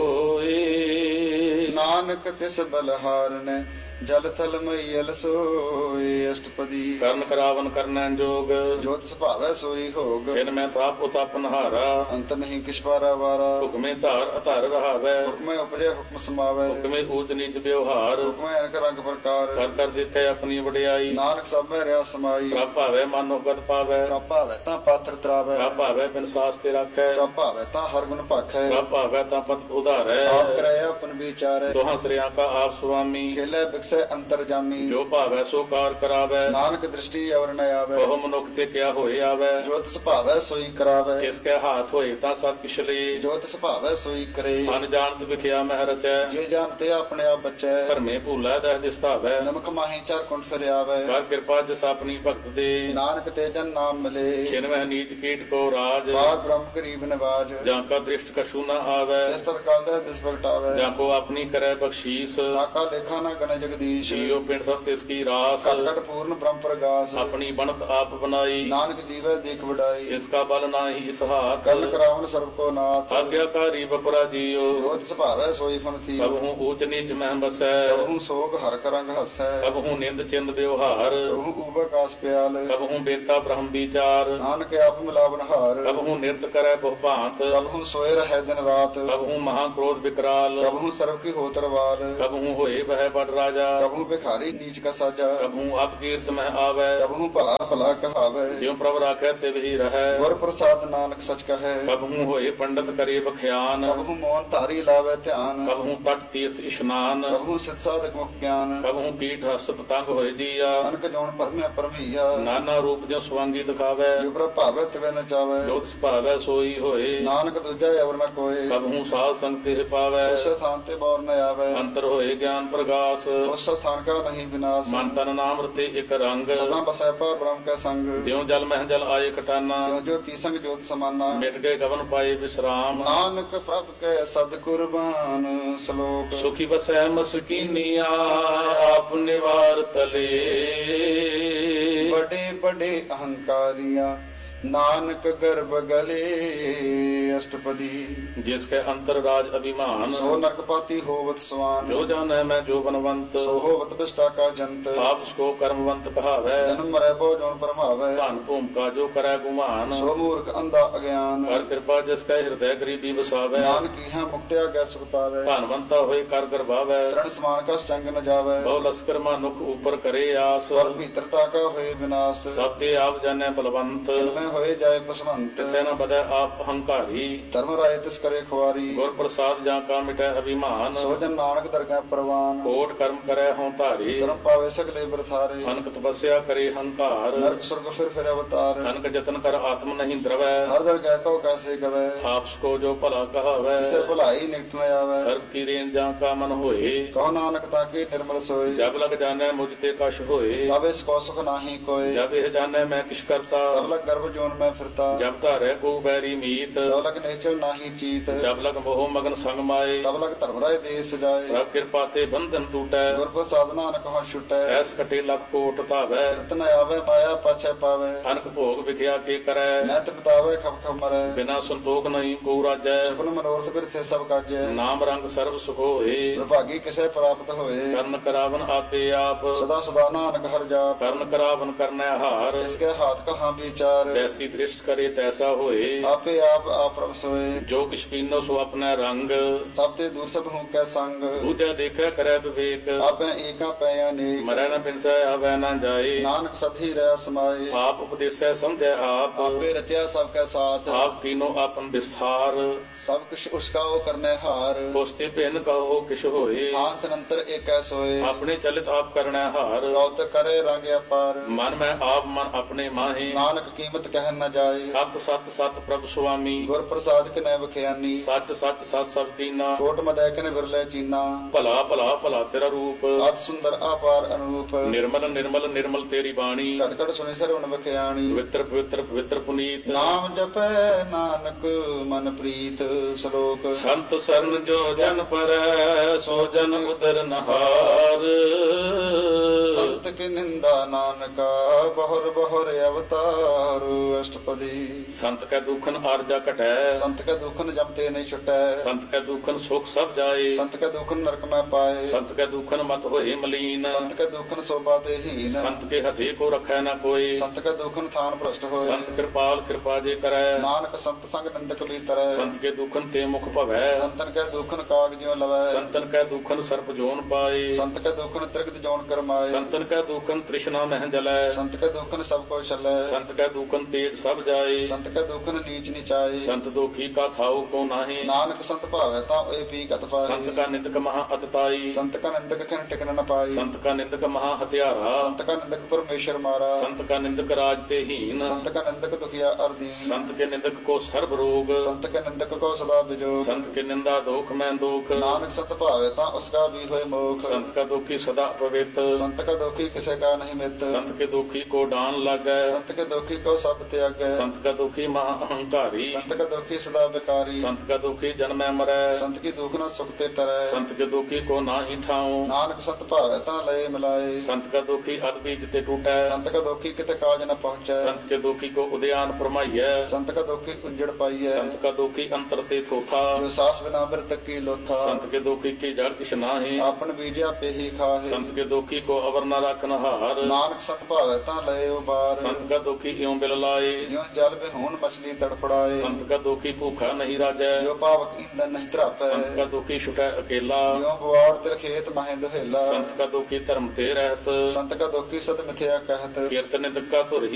ਕੋਏ ਨਾਨਕ ਤਿਸ ਬਲਹਾਰਨੈ ਜਲ ਥਲ ਮਈਲ ਸੋਏ ਅਸ਼ਟਪਦੀ ਕਰਨ ਕਰਾਵਨ ਕਰਨੈ ਜੋਗ ਜੋਤ ਸੁਭਾਵੈ ਸੋਈ ਹੋਗ ਫਿਰ ਮੈਂ ਤਾਪ ਉਤਾਪਨ ਹਾਰਾ ਅੰਤ ਨਹੀਂ ਕਿਛ ਪਾਰਾ ਵਾਰਾ ਹੁਕਮੇ ਧਾਰ ਅਧਾਰ ਰਹਾਵੈ ਹੁਕਮੈ ਉਪਜੈ ਹੁਕਮ ਸਮਾਵੈ ਹੁਕਮੇ ਊਚ ਨੀਚ ਵਿਵਹਾਰ ਹੁਕਮੈ ਅਨਕ ਰੰਗ ਪ੍ਰਕਾਰ ਕਰ ਕਰ ਦੇਖੈ ਆਪਣੀ ਵਡਿਆਈ ਨਾਨਕ ਸਭ ਮੈਂ ਰਿਆ ਸਮਾਈ ਪ੍ਰਭ ਭਾਵੈ ਮਨੋ ਗਤ ਪਾਵੈ ਪ੍ਰਭ ਭਾਵੈ ਤਾਂ ਪਾਥਰ ਤਰਾਵੈ ਪ੍ਰਭ ਭਾਵੈ ਬਿਨ ਸਾਸ ਤੇ ਰੱਖੈ ਪ੍ਰਭ ਭਾਵੈ ਤਾਂ ਹਰ ਗੁਣ ਭਾਖੈ ਪ੍ਰਭ ਭਾਵੈ ਤਾਂ ਪਤ ਉਧਾਰੈ ਆਪ ਕਰੈ ਆਪਨ ਵਿਚਾਰੈ ਦੋਹਾਂ ਸ੍ਰਿਆਂ ਕਾ ਆਪ ਸੁਆਮੀ ਖੇਲੇ ਬਿਕਸੈ ਅੰਤਰ ਜਾਮੀ ਜੋ ਭਾਵੈ ਸੋ ਕਾਰ ਕਰਾਵੈ ਨਾਨਕ ਦ੍ਰਿਸ਼ਟੀ ਅਵਰ ਨ ਆਵੈ ਬਹੁ ਮਨੁੱਖ ਤੇ ਕਿਆ ਹੋਏ ਆਵੈ ਜੋਤ ਸੁਭਾਵੈ ਸੋਈ ਕਰਾਵੈ ਕਿਸ ਕੈ ਹਾਥ ਹੋਏ ਤਾਂ ਸਭ ਕਿਛ ਲੇ ਜੋਤ ਸੁਭਾਵੈ ਸੋਈ ਕਰੇ ਮਨ ਜਾਣਤ ਵਿਖਿਆ ਮਹਿ ਰਚੈ ਜੇ ਜਾਣਤੇ ਆਪਣੇ ਆਪ ਬਚੈ ਭਰਮੇ ਭੂਲਾ ਦਹਿ ਦਿਸਤਾਵੈ ਨਮਕ ਮਾਹੀ ਚਾਰ ਕੁੰਡ ਫਿਰ ਆਵੈ ਕਰ ਕਿਰਪਾ ਜਿਸ ਆਪਣੀ ਭਗਤ ਦੇ ਨਾਨਕ ਤੇ ਜਨ ਨਾਮ ਮਿਲੇ ਖਿਨਵੈ ਨੀਚ ਕੀਟ ਕੋ ਰਾਜ ਬਾਦ ਬ੍ਰਹਮ ਕਰੀਬ ਨਿਵਾਜ ਜਾਂ ਕਾ ਦ੍ਰਿਸ਼ਟ ਕਛੂ ਨ ਆਵੈ ਜਿਸ ਤਤਕਾਲ ਦਾ ਦਿਸ ਪ੍ਰਗਟਾਵੈ ਜਾਂ ਕੋ ਆਪਣੀ ਕਰੈ ਬਖਸ਼ੀਸ ਤਾਕਾ ਲੇਖਾ ਨਾ ਗਣ ਜਗਦੀਸ਼ ਜੀਉ ਪਿੰਡ ਸਭ ਤਿਸ ਕੀ ਰਾਸ ਘਟ ਘਟ ਪੂਰਨ ਬ੍ਰਹਮ ਪ੍ਰਗਾਸ ਆਪਣੀ ਬਣਤ ਆਪ ਬਣਾਈ ਨਾਨਕ ਜੀਵੈ ਦੇਖ ਵਡਾਈ ਇਸ ਕਾ ਬਲ ਨਾਹੀ ਇਸ ਹਾਥ ਕਰਨ ਕਰਾਵਨ ਸਰਬ ਕੋ ਨਾਥ ਆਗਿਆਕਾਰੀ ਬਪਰਾ ਜੀਉ ਜੋਤ ਸੁਭਾਵੈ ਸੋਈ ਫਨ ਥੀ ਕਬ ਹੂੰ ਊਚ ਨੀਚ ਮਹਿ ਬਸੈ ਕਬਹੂ ਸੋਗ ਹਰ ਕਰੰਗ ਹਸੈ ਕਬ ਹੂੰ ਨਿੰਦ ਚਿੰਦ ਵਿਵਹਾਰ ਕਬਹੂ ਉਬਕਾਸ ਪਿਆਲ ਕਬ ਹੂੰ ਬੇਤਾ ਬ੍ਰਹਮ ਵਿਚਾਰ ਨਾਨਕ ਆਪ ਮਿਲਾਵਨ ਹਾਰ ਕਬ ਹੂੰ ਨਿਰਤ ਕਰੈ ਬਹੁ ਭਾਂਤ ਕਬਹੂ ਸੋਏ ਰਹਿ ਦਿਨ ਰਾਤ ਕਬ ਹੂੰ ਮਹਾ ਕ੍ਰੋਧ ਵਿਕਰਾਲ ਕਬਹੂ ਸਰਬ ਕੀ ਹੋ ਤਰਵਾਰ ਕਬ ਹੂੰ ਹੋਏ ਬਹਿ ਬੜ ਰਾਜਾ ਕਬਹੂ ਭਿਖਾਰੀ ਨੀਚ ਕਾ ਸਾਜਾ ਕਬ ਹੂੰ ਅਪ ਕੀਰਤ ਮਹਿ ਆਵੈ ਕਬਹੂ ਭਲਾ ਭਲਾ ਕਹਾਵੈ ਜਿਉ ਪ੍ਰਭ ਰਾਖੈ ਤੇ ਵਹੀ ਰਹੈ ਗੁਰ ਪ੍ਰਸਾਦ ਨਾਨਕ ਸਚ ਕਹੈ ਕਬ ਹੂੰ ਹੋਏ ਪੰਡਤ ਕਰੇ ਬਖਿਆਨ ਕਬਹੂ ਮੋਹਨ ਧਾਰੀ ਲਾਵੈ ਧਿਆਨ ਕਬ ਹੂੰ ਤਟ ਤੀਰਥ ਇਸ਼ਨਾਨ ਕਬਹੂ ਸਿਧ ਸਾਧਕ ਮੁਖ ਗਿਆਨ ਕਬ ਹੂੰ ਕੀਟ ਹਸ ਪਤੰਗ ਹੋਏ ਜੀਆ ਅਨਕ ਜੋਨ ਪਰਮਿਆ ਪਰਮਈਆ ਨਾਨਾ ਰੂਪ ਜਿਉ ਸਵਾਂਗੀ ਦਿਖਾਵੈ ਜਿਉ ਪ੍ਰਭ ਭਾਵੈ ਤਿਵੈ ਨ ਚਾਵੈ ਜੋਤ ਸੁਭਾਵੈ ਸੋਈ ਹੋਏ ਨਾਨਕ ਦੂਜਾ ਅਵਰ ਨ ਕੋਏ ਕਬ ਹੂੰ ਸਾਧ ਸੰਗ ਤੇ ਪਾਵੈ ਉਸ ਸਥਾਨ ਤੇ ਬੌਰ ਨ ਆਵੈ ਅੰਤਰ ਹੋਏ ਗਿਆਨ ਪ੍ਰਗਾਸ ਉਸ ਸਥਾਨ ਕਾ ਨਹੀਂ ਵਿਨਾਸ਼ ਮਨ ਤਨ ਨਾਮ ਰਤੇ ਇਕ ਰੰਗ ਸਦਾ ਬਸੈ ਪਾ ਬ੍ਰਹਮ ਕੈ ਸੰਗ ਜਿਉ ਜਲ ਮਹਿ ਜਲ ਆਏ ਕਟਾਨਾ ਜਿਉ ਜੋਤੀ ਸੰਗ ਜੋਤ ਸਮਾਨਾ ਮਿਟ ਗਏ ਗਵਨ ਪਾਏ ਵਿਸਰਾਮ ਨਾਨਕ ਪ੍ਰਭ ਕੈ ਸਦ ਕੁਰਬਾਨ ਸ਼ਲੋਕ ਸੁਖੀ ਬਸੈ ਮਸਕੀਨੀਆ ਆਪ ਨਿਵਾਰ ਤਲੇ ਬੜੇ ਬੜੇ ਅਹੰਕਾਰੀਆਂ ਨਾਨਕ ਗਰਭ ਗਲੇ ਅਸ਼ਟਪਦੀ ਜਿਸ ਕੇ ਅੰਤਰ ਰਾਜ ਅਭਿਮਾਨ ਸੋ ਨਰਕਪਾਤੀ ਹੋਵਤ ਸਵਾਨ ਜੋ ਜਾਣੈ ਮੈਂ ਜੋ ਬਨਵੰਤ ਸੋ ਹੋਵਤ ਬਿਸ਼ਟਾ ਕਾ ਜੰਤ ਆਪ ਸਕੋ ਕਰਮਵੰਤ ਕਹਾਵੈ ਜਨਮ ਮਰੈ ਬੋ ਜੋਨ ਪਰਮਾਵੈ ਧਨ ਭੂਮਿਕਾ ਜੋ ਕਰੈ ਗੁਮਾਨ ਸੋ ਮੂਰਖ ਅੰਧਾ ਅਗਿਆਨ ਕਰ ਕਿਰਪਾ ਜਿਸ ਕੈ ਹਿਰਦੈ ਗਰੀਬੀ ਵਸਾਵੈ ਨਾਨਕ ਇਹਾਂ ਮੁਕਤਿਆ ਗੈ ਸੁਖ ਪਾਵੈ ਧਨਵੰਤਾ ਹੋਏ ਕਰ ਗਰਭਾਵੈ ਤ੍ਰਣ ਸਮਾਨ ਕਾ ਚੰਗ ਨ ਜਾਵੈ ਬਹੁ ਲਸਕਰ ਮਨੁਖ ਉਪਰ ਕਰੇ ਆਸ ਸਵਰ ਭੀਤਰਤਾ ਕਾ ਹੋਏ ਵਿਨਾਸ਼ ਸਭ ਤੇ ਆਪ ਜਾਣੈ ਬਲਵੰਤ ਮੈਂ ਹੋਏ ਜਾਏ ਪਸਵੰਤ ਤਿਸੈ ਨ ਬਦੈ ਆਪ ਹੰਕਾਰੀ ਧਰਮ ਰਾਏ ਤਿਸ ਕਰੇ ਖੁਆਰੀ ਗੁਰ ਪ੍ਰਸਾਦ ਜਾਂ ਕਾ ਮਿਟੈ ਅਭਿਮਾਨ ਸੋ ਜਨ ਨਾਨਕ ਦਰਗਹਿ ਪ੍ਰਵਾਨ ਕੋਟ ਕਰਮ ਕਰੈ ਹਉ ਧਾਰੀ ਸ਼ਰਮ ਪਾਵੇ ਸਗਲੇ ਬਰਥਾਰੇ ਅਨਕ ਤਪੱਸਿਆ ਕਰੇ ਹੰਕਾਰ ਨਰਕ ਸੁਰਗ ਫਿਰ ਫਿਰ ਅਵਤਾਰ ਅਨਕ ਜਤਨ ਕਰ ਆਤਮ ਨਹੀਂ ਦਰਵੈ ਹਰ ਦਰਗਹਿ ਕਉ ਕੈਸੇ ਗਵੈ ਆਪਸ ਕੋ ਜੋ ਭਲਾ ਕਹਾਵੈ ਕਿਸੇ ਭੁਲਾਈ ਨਿਕਟ ਨ ਆਵੈ ਸਰਬ ਕੀ ਰੇਨ ਜਾਂ ਕਾ ਮਨ ਹੋਏ ਕਉ ਨਾਨਕ ਤਾਕੇ ਨਿਰਮਲ ਸੋਏ ਜਬ ਲਗ ਜਾਣੈ ਮੁਝ ਤੇ ਕਛ ਹੋਏ ਤਬ ਇਸ ਕੋ ਸੁਖ ਨਾਹੀ ਕੋਏ ਜਬ ਇਹ ਜਾਣੈ ਮੈਂ ਕਿਛ ਕਰਤਾ ਤਬ ਲਗ ਗਰਭ ਜੋਨ ਮੈਂ ਫਿਰਤਾ ਜਬ ਧਾਰੈ ਕੋ ਬੈਰੀ ਮੀਤ ਤਬ ਲਗ ਨਿਸ਼ਚਲ ਨਾਹੀ ਚੀਤ ਜਬ ਲਗ ਮੋਹ ਮਗਨ ਸੰਗ ਮਾਏ ਤਬ ਲਗ ਧਰਮ ਰਾਏ ਦੇਸ ਜਾਏ ਪ੍ਰਭ ਕਿਰਪਾ ਤੇ ਬੰਧਨ ਟੂਟੈ ਗੁਰ ਪ੍ਰਸਾਦ ਨਾਨਕ ਹਉ ਛੁਟੈ ਸਹਿਸ ਕਟੇ ਲਖ ਕੋਟ ਧਾਵੈ ਤਨ ਆਵੇ ਮਾਇਆ ਪਾਛੈ ਪਾਵੇ ਅਨਕ ਭੋਗ ਵਿਖਿਆ ਕੇ ਕਰੈ ਨੈਤ ਬਤਾਵੇ ਖਪ ਖਪ ਮਰੈ ਬਿਨਾ ਸੰਤੋਖ ਨਹੀਂ ਕੋ ਰਾਜੈ ਸੁਪਨ ਮਨੋਰਥ ਬਿਰਥੇ ਸਭ ਕਾਜੈ ਨਾਮ ਰੰਗ ਸਰਬ ਸੁਖ ਹੋਏ ਵਿਭਾਗੀ ਕਿਸੇ ਪ੍ਰਾਪਤ ਹੋਏ ਕਰਨ ਕਰਾਵਨ ਆਪੇ ਆਪ ਸਦਾ ਸਦਾ ਨਾਨਕ ਹਰ ਜਾਪ ਕਰਨ ਕਰਾਵਨ ਕਰਨੈ ਹਾਰ ਇਸਕੇ ਹਾਥ ਕਹਾਂ ਵਿਚਾਰ जैसी दृष्ट करे तैसा होए ਆਪੇ ਆਪ ਆਪਰਮ ਸੋਏ जो किछ कीनो सो अपना रंग ਸਭ ਤੇ ਦੂਰ ਸਭ ਹੂੰ ਕੈ ਸੰਗ दूजा देखा करे विवेक ਆਪੇ ਏਕਾ ਪੈ ਅਨੇਕ मरै न पिंसै आवे न जाए ਨਾਨਕ ਸਭੀ ਰਹਿ ਸਮਾਏ आप उपदेसै समझै आप ਆਪੇ ਰਚਿਆ ਸਭ ਕੈ ਸਾਥ आप कीनो आपन विस्तार ਸਭ ਕੁਛ ਉਸਕਾ ਉਹ ਕਰਨੇ ਹਾਰ कोस्ते भिन्न कहो किछ होए ਆਂਤ ਨੰਤਰ ਏਕੈ ਸੋਏ अपने चलित आप करना हार ਗੌਤ ਕਰੇ ਰੰਗ ਅਪਾਰ मन में आप मन अपने माहे ਨਾਨਕ ਕੀਮਤ ਕਹਿ ਨ ਜਾਏ सत सत सत प्रभु स्वामी ਗੁਰ ਪ੍ਰਸਾਦ ਕਿਨੈ ਬਖਿਆਨੀ सच सच सत सब कीना ਕੋਟ ਮਦੈ ਕਿਨੈ ਵਿਰਲੇ ਚੀਨਾ भला भला भला तेरा रूप ਅਤ ਸੁੰਦਰ ਆਪਾਰ ਅਨੂਪ निर्मल निर्मल निर्मल तेरी बाणी ਘਟ ਘਟ ਸੁਣੀ ਸਰਵਣ ਬਖਿਆਣੀ पवित्र पवित्र पवित्र पुनीत ਨਾਮ ਜਪੈ ਨਾਨਕ ਮਨ ਪ੍ਰੀਤ ਸ਼ਲੋਕ संत सरन जो जन पर सो जन उदर नहार ਸੰਤ ਕੀ ਨਿੰਦਾ ਨਾਨਕਾ ਬਹੁਰ ਬਹੁਰ ਅਵਤਾਰ ਅਸ਼ਟਪਦੀ संत कै दुखन आरजा घटै ਸੰਤ ਕੈ ਦੁਖਨ ਜਮ ਤੇ ਨਹੀਂ ਛੁਟੈ संत कै दुखन सुख सब जाए ਸੰਤ ਕੈ ਦੁਖਨ ਨਰਕ ਮੈਂ ਪਾਏ संत कै दुखन मत होए मलीन ਸੰਤ ਕੈ ਦੁਖਨ ਸੋਭਾ ਤੇ ਹੀਨ संत के हथे को रखै न कोई ਸੰਤ ਕੈ ਦੁਖਨ ਥਾਨ ਭ੍ਰਸ਼ਟ ਹੋਏ संत कृपाल कृपा जे करै ਨਾਨਕ ਸੰਤ ਸੰਗ ਨਿੰਦਕ ਵੀ ਤਰੈ संत के दुखन ते मुख भवै ਸੰਤਨ ਕੈ ਦੁਖਨ ਕਾਗ ਜਿਉ ਲਵੈ संतन कै दुखन सर्प जोन पाए ਸੰਤ ਕੈ ਦੁਖਨ ਤ੍ਰਿਗਤ ਜੋਨ ਕਰਮਾਏ संतन कै दुखन तृष्णा मह जलै ਸੰਤ ਕੈ ਦੁਖਨ ਸਭ ਕੋ ਛਲੈ संत कै दुखन तेज सब जाए ਸੰਤ ਕੈ ਦੁਖਨ ਨੀਚ ਨਿਚਾਏ संत दुखी का थाऊ को नाहि ਨਾਨਕ ਸੰਤ ਭਾਵੈ ਤਾਂ ਏ ਪੀ ਕਤ ਪਾਏ संत का निंदक महा अतताई ਸੰਤ ਕਾ ਨਿੰਦਕ ਖਨ ਟਿਕਨ ਨ ਪਾਈ संत का निंदक महा हत्यारा ਸੰਤ ਕਾ ਨਿੰਦਕ ਪਰਮੇਸ਼ਰ ਮਾਰਾ संत का निंदक राज ते हीन ਸੰਤ ਕਾ ਨਿੰਦਕ ਦੁਖਿਆ ਅਰਦੀਨ संत के निंदक को सर्व रोग ਸੰਤ ਕਾ ਨਿੰਦਕ ਕੋ ਸਦਾ ਬਿਜੋਗ संत के निंदा दोख में दुख ਨਾਨਕ ਸੰਤ ਭਾਵੈ ਤਾਂ ਉਸਕਾ ਵੀ ਹੋਏ ਮੋਖ संत का दुखी सदा पवित्र ਸੰਤ ਕਾ ਦੁਖੀ ਕਿਸੇ ਕਾ ਨਹੀਂ ਮਿੱਤ संत के दुखी को डान लागै ਸੰਤ ਕੇ ਦੁਖੀ ਕੋ ਸਭ ਤਿਆਗੈ संत का दुखी महा अहंकारी ਸੰਤ ਕਾ ਦੁਖੀ ਸਦਾ ਬਿਕਾਰੀ संत का दुखी जन्मै मरै ਸੰਤ ਕੀ ਦੁਖ ਨ ਸੁਖ ਤੇ ਤਰੈ संत के दुखी को नाहि ठाऊं ਨਾਨਕ ਸੰਤ ਭਾਵੈ ਤਾਂ ਲਏ ਮਿਲਾਏ संत का दुखी अद बीज ते टूटै ਸੰਤ ਕਾ ਦੁਖੀ ਕਿਤੇ ਕਾਜ ਨ ਪਹੁੰਚੈ संत के दुखी को उद्यान परमाइयै ਸੰਤ ਕਾ ਦੁਖੀ ਉੰਜੜ ਪਾਈਐ संत का दुखी अंतर ते थोथा ਜੋ ਸਾਸ ਬਿਨਾ ਅੰਮ੍ਰਿਤ ਕੀ ਲੋਥਾ संत के दुखी की जड़ किछ नाहि ਆਪਨ ਬੀਜਿਆ ਪੇਹੀ ਖਾਹੇ संत के दुखी को अवर न रखन हार ਨਾਨਕ ਸੰਤ ਭਾਵੈ ਤਾਂ ਲਏ ਉਬਾਰ संत का दुखी इਉਂ बिल लाए ਜਿਉ ਜਲ ਬਿਹੂਨ ਮਛਲੀ ਤੜਫੜਾਏ संत का दुखी भूखा नहीं राजै ਜੋ ਪਾਵਕ ਇੰਦਨ ਨਹੀਂ ਧਰਾਪੈ संत का दुखी छुटै अकेला ਜਿਉ ਬਵਾੜ ਤੇ ਖੇਤ ਮਹਿ ਦੁਹੇਲਾ संत का दुखी धर्म ते रहत ਸੰਤ ਕਾ ਦੁਖੀ ਸਦ ਮਿਥਿਆ ਕਹਿਤ कीर्तन निंदक का धुर